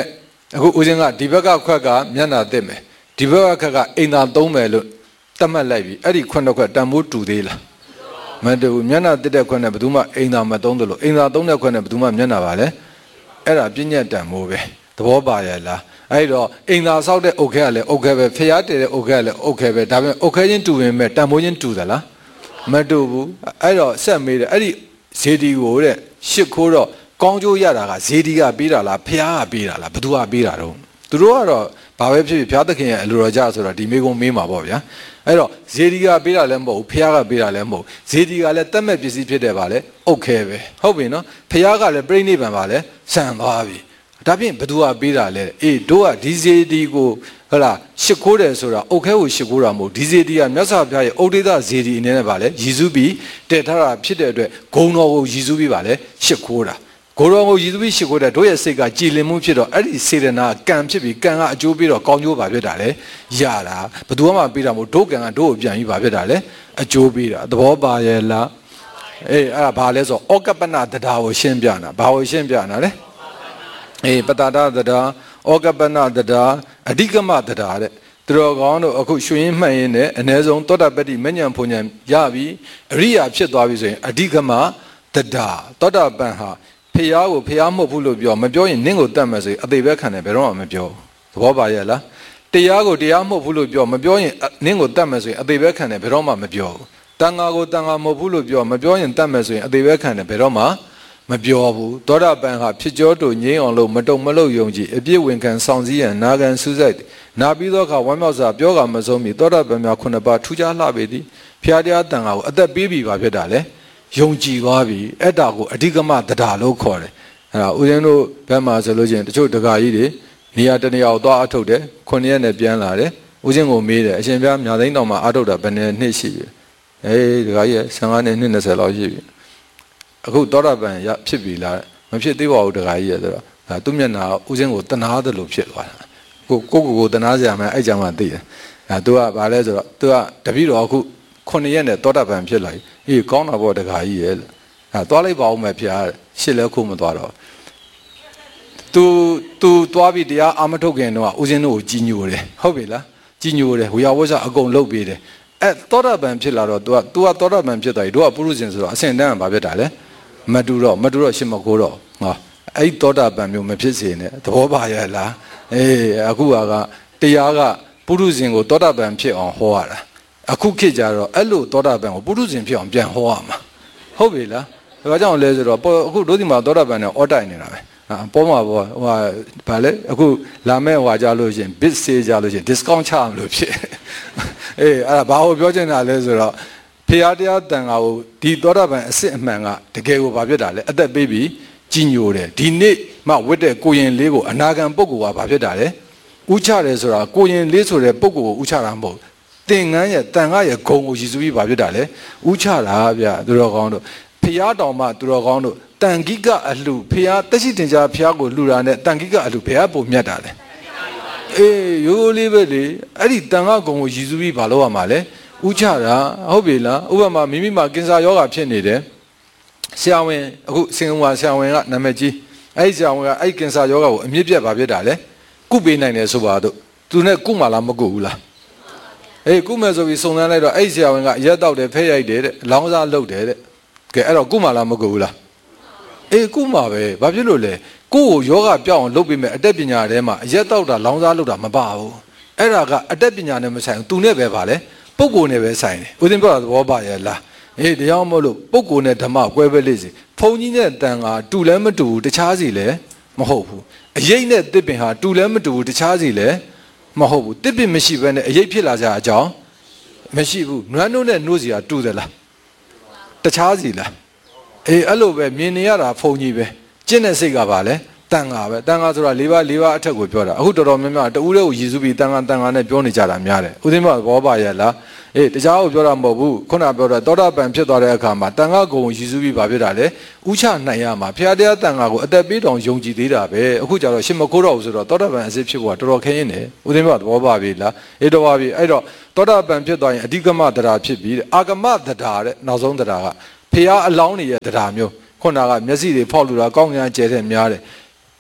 အခုဦးဇင်းကဒီဘက်ကခွက်ကမျက်နှာသစ်မယ်ဒီဘက်ကခွက်ကအိမ်သာသုံးမယ်လို့တတ်မှတ်လိုက်ပြီအဲ့ဒီခွက်တစ်ခွက်တန်ဖိုးတူသေးလားမတူဘူးမျက်နှာသစ်တဲ့ခွက်နဲ့ဘယ်သူမှအိမ်သာမသုံးသလိုအိမ်သာသုံးတဲ့ခွက်နဲ့ဘယ်သူမှမျက်နှာပါလဲအဲ့ဒါပြည့်ညက်တန်ဖိုးပဲသဘောပါရဲ့လားအဲ့တော့အိမ်သာဆောက်တဲ့အုတ်ခဲကလည်းအုတ်ခဲပဲဖျားတည်တဲ့အုတ်ခဲကလည်းအုတ်ခဲပဲဒါပေမဲ့အုတ်ခဲချင်းတူရင်မဲ့တန်ဖိုးချင်းတူသလားမတူဘူးအဲ့တော့ဆက်မေးတယ်အဲ့ဒီဇေဒီကိုတဲ့ရှစ်ခိုးတော့ကောင်းကျိုးရတာကဇေဒီကပေးတာလားဖျားကပေးတာလားဘသူကပေးတာတော့သူတို့ကတော့ဘာပဲဖြစ်ဖြစ်ဖျားသခင်ရဲ့အလိုတော်ကြဆိုတော့ဒီမိကုံမေးမှာပေါ့ဗျာအဲ့တော့ဇေဒီကပေးတာလည်းမဟုတ်ဘူးဖျားကပေးတာလည်းမဟုတ်ဇေဒီကလည်းတတ်မဲ့ပစ္စည်းဖြစ်တယ်ပါလေအုတ်ခဲပဲဟုတ်ပြီနော်ဖျားကလည်းပြိဋိနိဗ္ဗာန်ပါလေဆန်သွားပြီဒါဖြင့်ဘသူကပေးတာလဲအေးတို့ကဒီဇေဒီကိုဟုတ်လားရှစ်ခိုးတယ်ဆိုတာအုတ်ခဲကိုရှစ်ခိုးတာမဟုတ်ဒီဇေဒီကမြတ်စွာဘုရားရဲ့ဩဒိသဇေဒီအနေနဲ့ပါလေရည်စူးပြီးတည်ထားတာဖြစ်တဲ့အတွက်ဂုံတော်ကိုရည်စူးပြီးပါလေရှစ်ခိုးတာဂုံတော်ကိုရည်စူးပြီးရှစ်ခိုးတဲ့တို့ရဲ့စိတ်ကကြည်လင်မှုဖြစ်တော့အဲ့ဒီစေတနာကံဖြစ်ပြီးကံကအကျိုးပြီးတော့ကောင်းကျိုးပါဖြစ်တာလေရတာဘသူမှပေးတာမဟုတ်တို့ကံကတို့ကိုပြန်ပြီးပါဖြစ်တာလေအကျိုးပေးတာသဘောပါရဲ့လားအေးအဲ့ဒါဘာလဲဆိုဩကပ္ပနတရားကိုရှင်းပြတာဘာကိုရှင်းပြတာလဲအေးပတ္တာတတရားဩကပ္ပနတရားအဓိကမတရားတဲ့သူတော်ကောင်းတို့အခုရွှေရင်မှတ်ရင်းနဲ့အ ਨੇ ဆုံးသောတာပတ္တိမဉ္ဇဉ်ဘုံဉ္ဇဉ်ရပြီအရိယာဖြစ်သွားပြီဆိုရင်အဓိကမတရားသောတာပန်ဟာဖျားကိုဖျားမဟုတ်ဘူးလို့ပြောမပြောရင်နင့်ကိုတတ်မယ်ဆိုရင်အသေးပဲခံတယ်ဘယ်တော့မှမပြောသဘောပါရဲ့လားတရားကိုတရားမဟုတ်ဘူးလို့ပြောမပြောရင်နင့်ကိုတတ်မယ်ဆိုရင်အသေးပဲခံတယ်ဘယ်တော့မှမပြောဘူးတန်ဃာကိုတန်ဃာမဟုတ်ဘူးလို့ပြောမပြောရင်တတ်မယ်ဆိုရင်အသေးပဲခံတယ်ဘယ်တော့မှမပြောဘူးသောတာပန်ဟာဖြစ်ကြောတူငြိမ်းအောင်လို့မတုံမလို့ယုံကြည်အပြည့်ဝင်ခံဆောင်စည်းရန်နာခံစူးစိုက်နာပြီးသောအခါဝမ်းမြောက်စွာပြောကမဆုံးမီသောတာပန်များခုနှစ်ပါးထူးခြားလှပေသည်ဖျားတရားတန်ဃာကိုအသက်ပေးပြီးပါဖြစ်တာလေယုံကြည်သွားပြီအဲ့ဒါကိုအဓိကမတရားလို့ခေါ်တယ်အဲ့ဒါဦးဇင်းတို့ဘက်မှာဆိုလို့ချင်းတချို့ဒကာကြီးတွေနေရာတနေရာကိုသွားအထုတ်တယ်ခုနှစ်ရက်နဲ့ပြန်လာတယ်ဦးဇင်းကိုမေးတယ်အရှင်ဘုရားမြာသိန်းတော်မှာအထုတ်တာဘယ်နှစ်နှစ်ရှိပြီအေးဒကာကြီးဆယ်ငါးနှစ်နှစ်၂၀လောက်ရှိပြီအခုသောတာပန်ရဖြစ်ပြီလားမဖြစ်သေးပါဘူးဒကာကြီးရဆိုတော့အဲသူ့မျက်နှာဦးစင်းကိုတနာသလိုဖြစ်သွားတာကိုကိုကိုကိုတနာစရာမှအဲ့ကြမှာသိတယ်အဲ तू ကဘာလဲဆိုတော့ तू ကတပည့်တော်အခုခုနှစ်ရက်နဲ့သောတာပန်ဖြစ်လာပြီအေးကောင်းတာပေါ့ဒကာကြီးရဲ့အဲသွားလိုက်ပါဦးမယ်ဖျားရှစ်လဲခုမသွားတော့ तू तू သွားပြီးတရားအာမထုတ်ခင်တော့ဦးစင်းတို့ကိုကြီးညိုတယ်ဟုတ်ပြီလားကြီးညိုတယ်ဝေယဝဆအကုန်လုပ်ပေးတယ်အဲသောတာပန်ဖြစ်လာတော့ तू က तू ကသောတာပန်ဖြစ်သွားပြီတို့ကပုရုဇဉ်ဆိုတော့အစင်တန်းကဘာဖြစ်တာလဲမတူတော့မတူတော့ရှင်းမကိုတော့ဟောအဲ့သောတာပန်မျိုးမဖြစ်စေနဲ့သဘောပါရဲ့လားအေးအခုကတရားကပုရုဇဉ်ကိုသောတာပန်ဖြစ်အောင်ဟောရတာအခုခေတ်ကြတော့အဲ့လိုသောတာပန်ကိုပုရုဇဉ်ဖြစ်အောင်ပြန်ဟောရမှာဟုတ်ပြီလားဒါကြောင့်လဲဆိုတော့အခုတို့ဒီမှာသောတာပန်နဲ့အော်တိုင်နေတာပဲပေါ်မှာပေါ်ဟိုဗာလဲအခုလာမဲ့ဟွာကြလို့ရှင် bit ဆေးကြလို့ရှင် discount ချအောင်လို့ဖြစ်အေးအဲ့ဒါဘာကိုပြောချင်တာလဲဆိုတော့ဖျားတရားတန်ခါကိုဒီသောတာပန်အစစ်အမှန်ကတကယ်ကိုဘာဖြစ်တာလဲအသက်ပေးပြီးကြီးညိုတယ်ဒီနေ့မှဝတ်တဲ့ကိုရင်လေးကိုအနာဂံပုဂ္ဂိုလ်ကဘာဖြစ်တာလဲဥချတယ်ဆိုတာကိုရင်လေးဆိုတဲ့ပုဂ္ဂိုလ်ကိုဥချတာမဟုတ်သင်္ကန်းရဲ့တန်ခါရဲ့ဂုံကိုရည်စူးပြီးဘာဖြစ်တာလဲဥချတာဗျသူတော်ကောင်းတို့ဖျားတော်မှသူတော်ကောင်းတို့တန်ခိကအလှဖျားတက်ရှိတင်ကြဖျားကိုလှူတာနဲ့တန်ခိကအလှဘယ်ကပုံမြတ်တာလဲအေးရိုးလေးပဲလေအဲ့ဒီတန်ခါဂုံကိုရည်စူးပြီးဘာလုပ်ရမှာလဲဥချတာဟုတ်ပြီလားဥပမာမိမိမှာကင်ဆာယောဂါဖြစ်နေတယ်ဆရာဝန်အခုစင်ဝါဆရာဝန်ကနာမည်ကြီးအဲ့ဆရာဝန်ကအဲ့ကင်ဆာယောဂါကိုအမြင့်ပြတ်ပါဖြစ်တာလေကုပေးနိုင်တယ်ဆိုပါတော့သူနဲ့ကုမှလားမကုဘူးလားအေးကုမယ်ဆိုပြီးစုံစမ်းလိုက်တော့အဲ့ဆရာဝန်ကရက်တောက်တယ်ဖဲရိုက်တယ်တဲ့လောင်းစားလုပ်တယ်တဲ့ကဲအဲ့တော့ကုမှလားမကုဘူးလားအေးကုမှပဲဘာဖြစ်လို့လဲကိုယ့်ကိုယောဂပြောင်းအောင်လုပ်ပေးမယ်အတက်ပညာထဲမှာအရက်တောက်တာလောင်းစားလုပ်တာမပါဘူးအဲ့ဒါကအတက်ပညာနဲ့မဆိုင်ဘူးသူနဲ့ပဲပါလေပုဂ္ဂိုလ်နဲ့ပဲဆိုင်တယ်ဦးဇင်းပြောတာသဘောပါရဲ့လားအေးတရားမို့လို့ပုဂ္ဂိုလ်နဲ့ဓမ္မကွဲပဲလေးစီဘုံကြီးနဲ့တန်ခါတူလည်းမတူဘူးတခြားစီလည်းမဟုတ်ဘူးအရေးနဲ့တစ်ပင်ဟာတူလည်းမတူဘူးတခြားစီလည်းမဟုတ်ဘူးတစ်ပင်မရှိဘဲနဲ့အရေးဖြစ်လာကြအကြောင်းမရှိဘူးနွမ်းတို့နဲ့နှိုးစီဟာတူတယ်လားတခြားစီလားအေးအဲ့လိုပဲမြင်နေရတာဘုံကြီးပဲကျင့်တဲ့စိတ်ကပါလေတန်ခါပဲတန်ခါဆိုတာ၄ပါး၄ပါးအထက်ကိုပြောတာအခုတော်တော်များများတူးတဲ့ကိုရည်စူးပြီးတန်ခါတန်ခါနဲ့ပြောနေကြတာများတယ်ဦးသိမ်းမဘောပါရဲ့လားအေးတခြားကိုပြောတာမဟုတ်ဘူးခုနပြောတဲ့သောတာပန်ဖြစ်သွားတဲ့အခါမှာတန်ခါကုံကိုရည်စူးပြီးဘာဖြစ်တာလဲဥချနိုင်ရမှာဖျားတရားတန်ခါကိုအသက်ပေးတောင်ယုံကြည်သေးတာပဲအခုကျတော့ရှင်မခိုးတော့ဘူးဆိုတော့သောတာပန်အစစ်ဖြစ်ဖို့ကတော်တော်ခင်းရင်တယ်ဦးသိမ်းမဘောပါပြီလားအေးတော်ပါပြီအဲ့တော့သောတာပန်ဖြစ်သွားရင်အဓိကမတရားဖြစ်ပြီးအာဂမတရားတဲ့နောက်ဆုံးတရားကဖျားအလောင်းတွေရဲ့တရားမျိုးခုနကမျက်စိတွေဖောက်လို့တာကောင်းကင်ကျဲတဲ့များတယ်ခ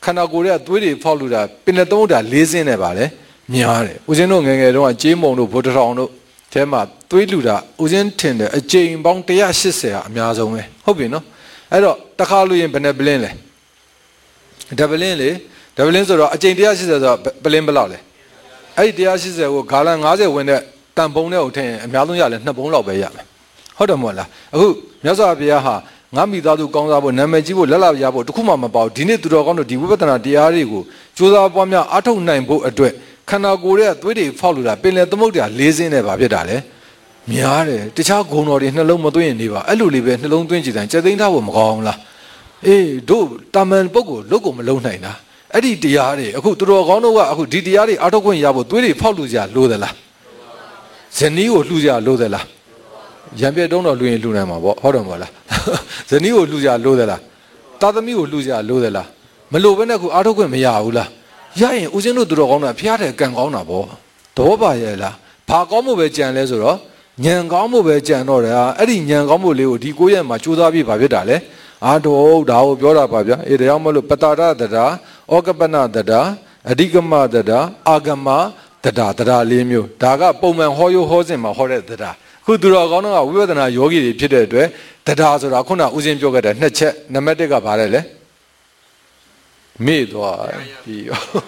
ခန္ဓာကိုယ်ရဲ့သွေးတွေဖောက်လို့တာပင်လက်သုံးတာလေးစင်းနဲ့ပါလေများတယ်ဦးဇင်းတို့ငယ်ငယ်တုန်းကကြေးမုံတို့ဗိုလ်တထောင်တို့အဲမှာသွေးလူတာဦးဇင်းထင်တယ်အကြိမ်ပေါင်းone hundred eightyဟာအများဆုံးပဲဟုတ်ပြီနော်အဲ့တော့တစ်ခါလို့ရင်ဘယ်နဲ့ပလင်းလဲဒဗလင်းလေဒဗလင်းဆိုတော့အကြိမ်one hundred eightyဆိုတော့ပလင်းဘယ်လောက်လဲအဲ့ဒီone hundred eightyကိုဂါလန်fiftyဝင်တဲ့တန်ပုံနဲ့ကိုထည့်ရင်အများဆုံးရလဲနှစ်ပုံလောက်ပဲရမယ်ဟုတ်တယ်မဟုတ်လားအခုမြတ်စွာဘုရားဟာငါမိသားစုကောင်းစားဖို့နာမည်ကြီးဖို့လက်လာရဖို့တခုမှမပေါ့ဒီနေ့သူတော်ကောင်းတို့ဒီဝိပဿနာတရားတွေကိုကြိုးစားပွားများအားထုတ်နိုင်ဖို့အတွက်ခန္ဓာကိုယ်ရဲ့သွေးတွေဖောက်လို့တာပင်လယ်သမုဒ္ဒရာလေးစင်းနဲ့ပါဖြစ်တာလေများတယ်တခြားဂုဏ်တော်တွေနှလုံးမသွင်းရင်နေပါအဲ့လိုလေးပဲနှလုံးသွင်းကြည့်တိုင်းစက်သိမ်းထားဖို့မကောင်းဘူးလားအေးတို့တာမန်ပုဂ္ဂိုလ်လုတ်ကိုမလုံးနိုင်တာအဲ့ဒီတရားတွေအခုသူတော်ကောင်းတို့ကအခုဒီတရားတွေအားထုတ်ခွင့်ရဖို့သွေးတွေဖောက်လို့ကြလို့သလားဇနီးကိုလှူကြလို့သလားရံပြတ်တုံးတော်လူရင်လှူနိုင်မှာပေါ့ဟုတ်တယ်မဟုတ်လားဇနီးကိုလှူကြလို့သလားတာသမီကိုလှူကြလို့သလားမလို့ဘဲနဲ့ခုအားထုတ်ခွင့်မရဘူးလားရရင်ဦးဇင်းတို့သူတော်ကောင်းတို့ဖျားတယ်ကံကောင်းတာပေါ့သဘောပါရဲ့လားဘာကောင်းမှုပဲကြံလဲဆိုတော့ဉာဏ်ကောင်းမှုပဲကြံတော့တယ်အဲ့ဒီဉာဏ်ကောင်းမှုလေးကိုဒီကိုယ့်ရဲ့မှာကြိုးစားပြီးပါဖြစ်တာလေအာတော့ဒါကိုပြောတာပါဗျာအေးဒါကြောင့်မလို့ပတာရတတာဩကပနတတာအဓိကမတတာအာဂမတတာတတာလေးမျိုးဒါကပုံမှန်ဟောရိုးဟောစဉ်မှာဟောတဲ့တတာခုသူတော်ကောင်းတို့ကဝိပဿနာယောဂီတွေဖြစ်တဲ့အတွက်တတာဆိုတာခုနဦးဇင်းပြောခဲ့တဲ့နှစ်ချက်နံပါတ်oneကဘာလဲလဲမေ့သွားပြီ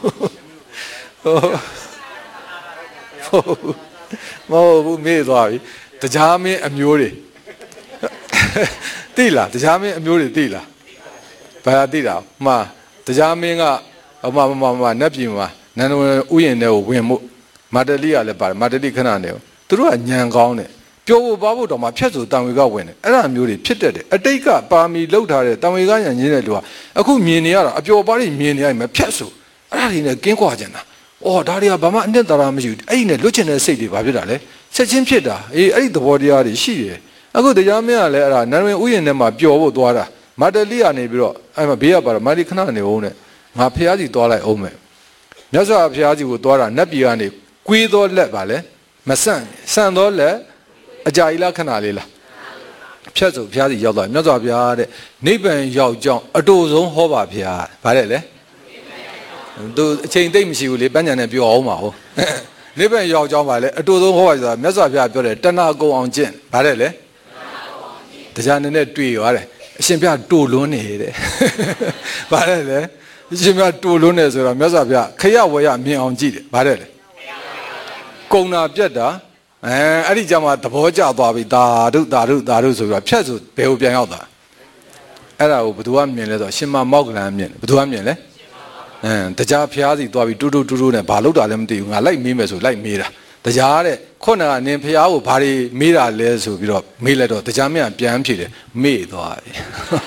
ဟုတ်မဟုတ်ဘူးမေ့သွားပြီတရားမင်းအမျိုးတွေသိလားတရားမင်းအမျိုးတွေသိလားဘာသာသိတာမှာတရားမင်းကဟိုမှာမှာနတ်ပြည်မှာနန္ဒဝင်ဥယျာဉ်ထဲကိုဝင်မှုမာတလိကလည်းပါတယ်မာတလိခဏနေသူတို့ကညံကောင်းတယ်ပျော်ဖို့ပါဖို့တော့မှဖြတ်ဆိုတံဝေကဝင်တယ်အဲ့ဒါမျိုးတွေဖြစ်တတ်တယ်အတိတ်ကပါမီလောက်ထားတဲ့တံဝေကညာညင်းတဲ့လူကအခုမြင်နေရတာအပျော်ပါးတွေမြင်နေရရင်မဖြတ်ဆိုအဲ့ဒါတွေနဲ့ကင်းကွာကြတာအော်ဒါတွေကဘာမှအနှစ်သာရမရှိဘူးအဲ့ဒီနဲ့လွတ်ချင်တဲ့စိတ်တွေဘာဖြစ်တာလဲချက်ချင်းဖြစ်တာအေးအဲ့ဒီသဘောတရားတွေရှိတယ်အခုတရားမင်းကလည်းအဲ့ဒါနန္ဒဝင်ဥယျာဉ်ထဲမှာပျော်ဖို့သွားတာမာတလိကနေပြီးတော့အဲ့မှာဘေးကပါတော့မာတလိခဏနေအောင်နဲ့ငါဖျားစီသွားလိုက်အောင်မယ်မြတ်စွာဘုရားကြီးကိုသွားတာနတ်ပြည်ကနေကွေးသောလက်ပါလေမဆန့်ဆန့်သောလက်အကြာကြီးလားခဏလေးလားဖြတ်ဆိုဘုရားစီရောက်သွားမြတ်စွာဘုရားတဲ့နိဗ္ဗာန်ရောက်ကြောင်းအတူဆုံးဟောပါဘုရားဗါတဲ့လေသူအချိန်သိမ့်မရှိဘူးလေပန်းညာနဲ့ပြောအောင်ပါဟုတ်နိဗ္ဗာန်ရောက်ကြောင်းပါလေအတူဆုံးဟောပါဆိုတာမြတ်စွာဘုရားပြောတယ်တဏှာကုံအောင်ကျင့်ဗါတဲ့လေတရားနဲ့တွေ့ရောတယ်အရှင်ဘုရားတူလွန်းနေတဲ့ဗါတဲ့လေအရှင်ဘုရားတူလွန်းနေဆိုတော့မြတ်စွာဘုရားခရဝရမြင်အောင်ကြည့်တယ်ဗါတဲ့လေကုံနာပြတ်တာအဲအဲ့ဒီကြမှာသဘောကျသွားပြီဒါတို့ဒါတို့ဒါတို့ဆိုပြီးတော့ဖြတ်ဆိုဘယ်ကိုပြန်ရောက်တာအဲ့ဒါကိုဘယ်သူကမြင်လဲဆိုတော့ရှင်မမောက်ကလန်မြင်တယ်ဘယ်သူကမြင်လဲအဲတရားဖျားစီသွားပြီးတူတူတူတူနဲ့ဘာလို့တာလဲမသိဘူးငါလိုက်မေးမယ်ဆိုလိုက်မေးတာတရားတဲ့ခုနကနင်ဖျားကိုဘာတွေမေးတာလဲဆိုပြီးတော့မေးလိုက်တော့တရားမင်းကပြန်ဖြေတယ်မေ့သွားပြီ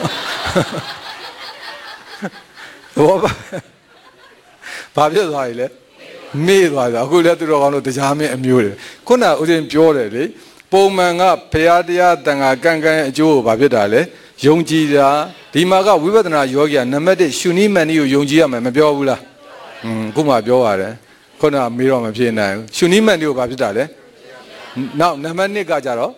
ဘောဘာဘာဖြစ်သွားပြီလဲမေ့သွားပြီအခုလည်းသူတော်ကောင်းတို့တရားမင်းအမျိုးတွေခုနကဦးဇင်းပြောတယ်လေပုံမှန်ကဖျားတရားတန်ခါကန့်ကန့်အကျိုးကိုဘာဖြစ်တာလဲယုံကြည်တာဒီမှာကဝိပဿနာယောဂီကနံပါတ်oneရှုနိမန်နီကိုယုံကြည်ရမယ်မပြောဘူးလားอืมခုမှပြောရတယ်ခုနကမေးတော့မဖြစ်နိုင်ဘူးရှုနိမန်နီကိုဘာဖြစ်တာလဲနောက်နံပါတ်twoကကြတော့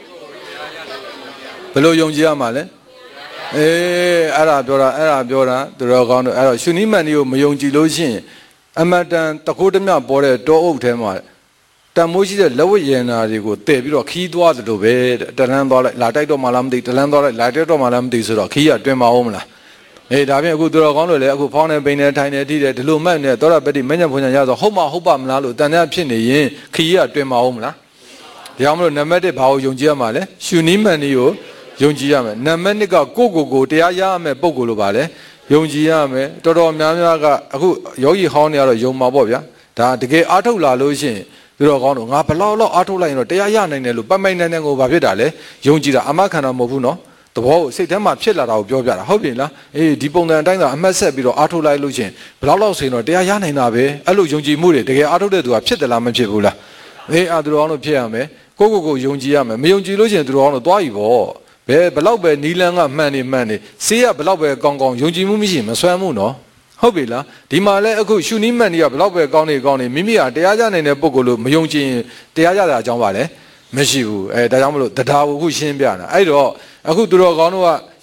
ဘယ်လိုယုံကြည်ရမှာလဲအေးအဲ့ဒါပြောတာအဲ့ဒါပြောတာသူတော်ကောင်းတို့အဲ့တော့ရှုနိမန်နီကိုမယုံကြည်လို့ရှိရင်အမတန်တကိုးတမျှပေါ်တဲ့တောအုပ်ထဲမှာတန်မိုးရှိတဲ့လက်ဝတ်ရည်နာတွေကိုတည်ပြီးတော့ခီးသွားတယ်လို့ပဲတလန်းသွားလိုက်လာတိုက်တော့မှလားမသိတလန်းသွားလိုက်လာတိုက်တော့မှလားမသိဆိုတော့ခီးရတွင်မအောင်မလားအေးဒါဖြင့်အခုသူတော်ကောင်းတို့လည်းအခုဖောင်းနေပိန်နေထိုင်နေထိတယ်ဒီလိုမှတ်နေတော့ပတိမညံဖွညာရဆိုဟုတ်မဟုတ်ပါမလားလို့တန်တဲ့ဖြစ်နေရင်ခီးရတွင်မအောင်မလားဒါကြောင့်မလို့နံပါတ်oneဘာကိုယုံကြည်ရမှာလဲရှုနိမန်နီကိုယုံကြည်ရမယ်နံပါတ်twoကကိုကိုကိုတရားရရမယ်ပုံကိုလိုပါလေယုံကြည်ရမယ်တော်တော်များများကအခုယောဂီဟောင်းတွေကတော့ယုံမှာပေါ့ဗျာဒါတကယ်အားထုတ်လာလို့ရှိရင်သူတော်ကောင်းတို့ငါဘလောက်လောက်အားထုတ်လိုက်ရင်တော့တရားရနိုင်တယ်လို့ပတ်မိုက်နိုင်တဲ့ကိုဘာဖြစ်တာလဲယုံကြည်တာအမခန္ဓာမဟုတ်ဘူးနော်သဘောကိုစိတ်ထဲမှာဖြစ်လာတာကိုပြောပြတာဟုတ်ပြီလားအေးဒီပုံစံအတိုင်းသာအမှတ်ဆက်ပြီးတော့အားထုတ်လိုက်လို့ရှိရင်ဘလောက်လောက်ဆိုရင်တော့တရားရနိုင်တာပဲအဲ့လိုယုံကြည်မှုတွေတကယ်အားထုတ်တဲ့သူကဖြစ်တယ်လားမဖြစ်ဘူးလားအေးအာသူတော်ကောင်းတို့ဖြစ်ရမယ်ကိုကိုကိုယုံကြည်ရမယ်မယုံကြည်လို့ရှိရင်သူတော်ကောင်းတို့သွားပြီပေါ့ဘယ်ဘလောက်ပဲနီလန်းကမှန်နေမှန်နေဆေးရဘလောက်ပဲကောင်းကောင်းယုံကြည်မှုမရှိရင်မဆွမ်းမှုနော်ဟုတ်ပြီလားဒီမှာလဲအခုရှုနိမန်နီကဘလောက်ပဲကောင်းနေကောင်းနေမိမိကတရားကြနိုင်တဲ့ပုံကိုလို့မယုံကြည်ရင်တရားကြတာအကြောင်းပါလဲမရှိဘူးအဲဒါကြောင့်မလို့တရားကိုအခုရှင်းပြတာအဲ့တော့အခုသူတော်ကောင်းတို့က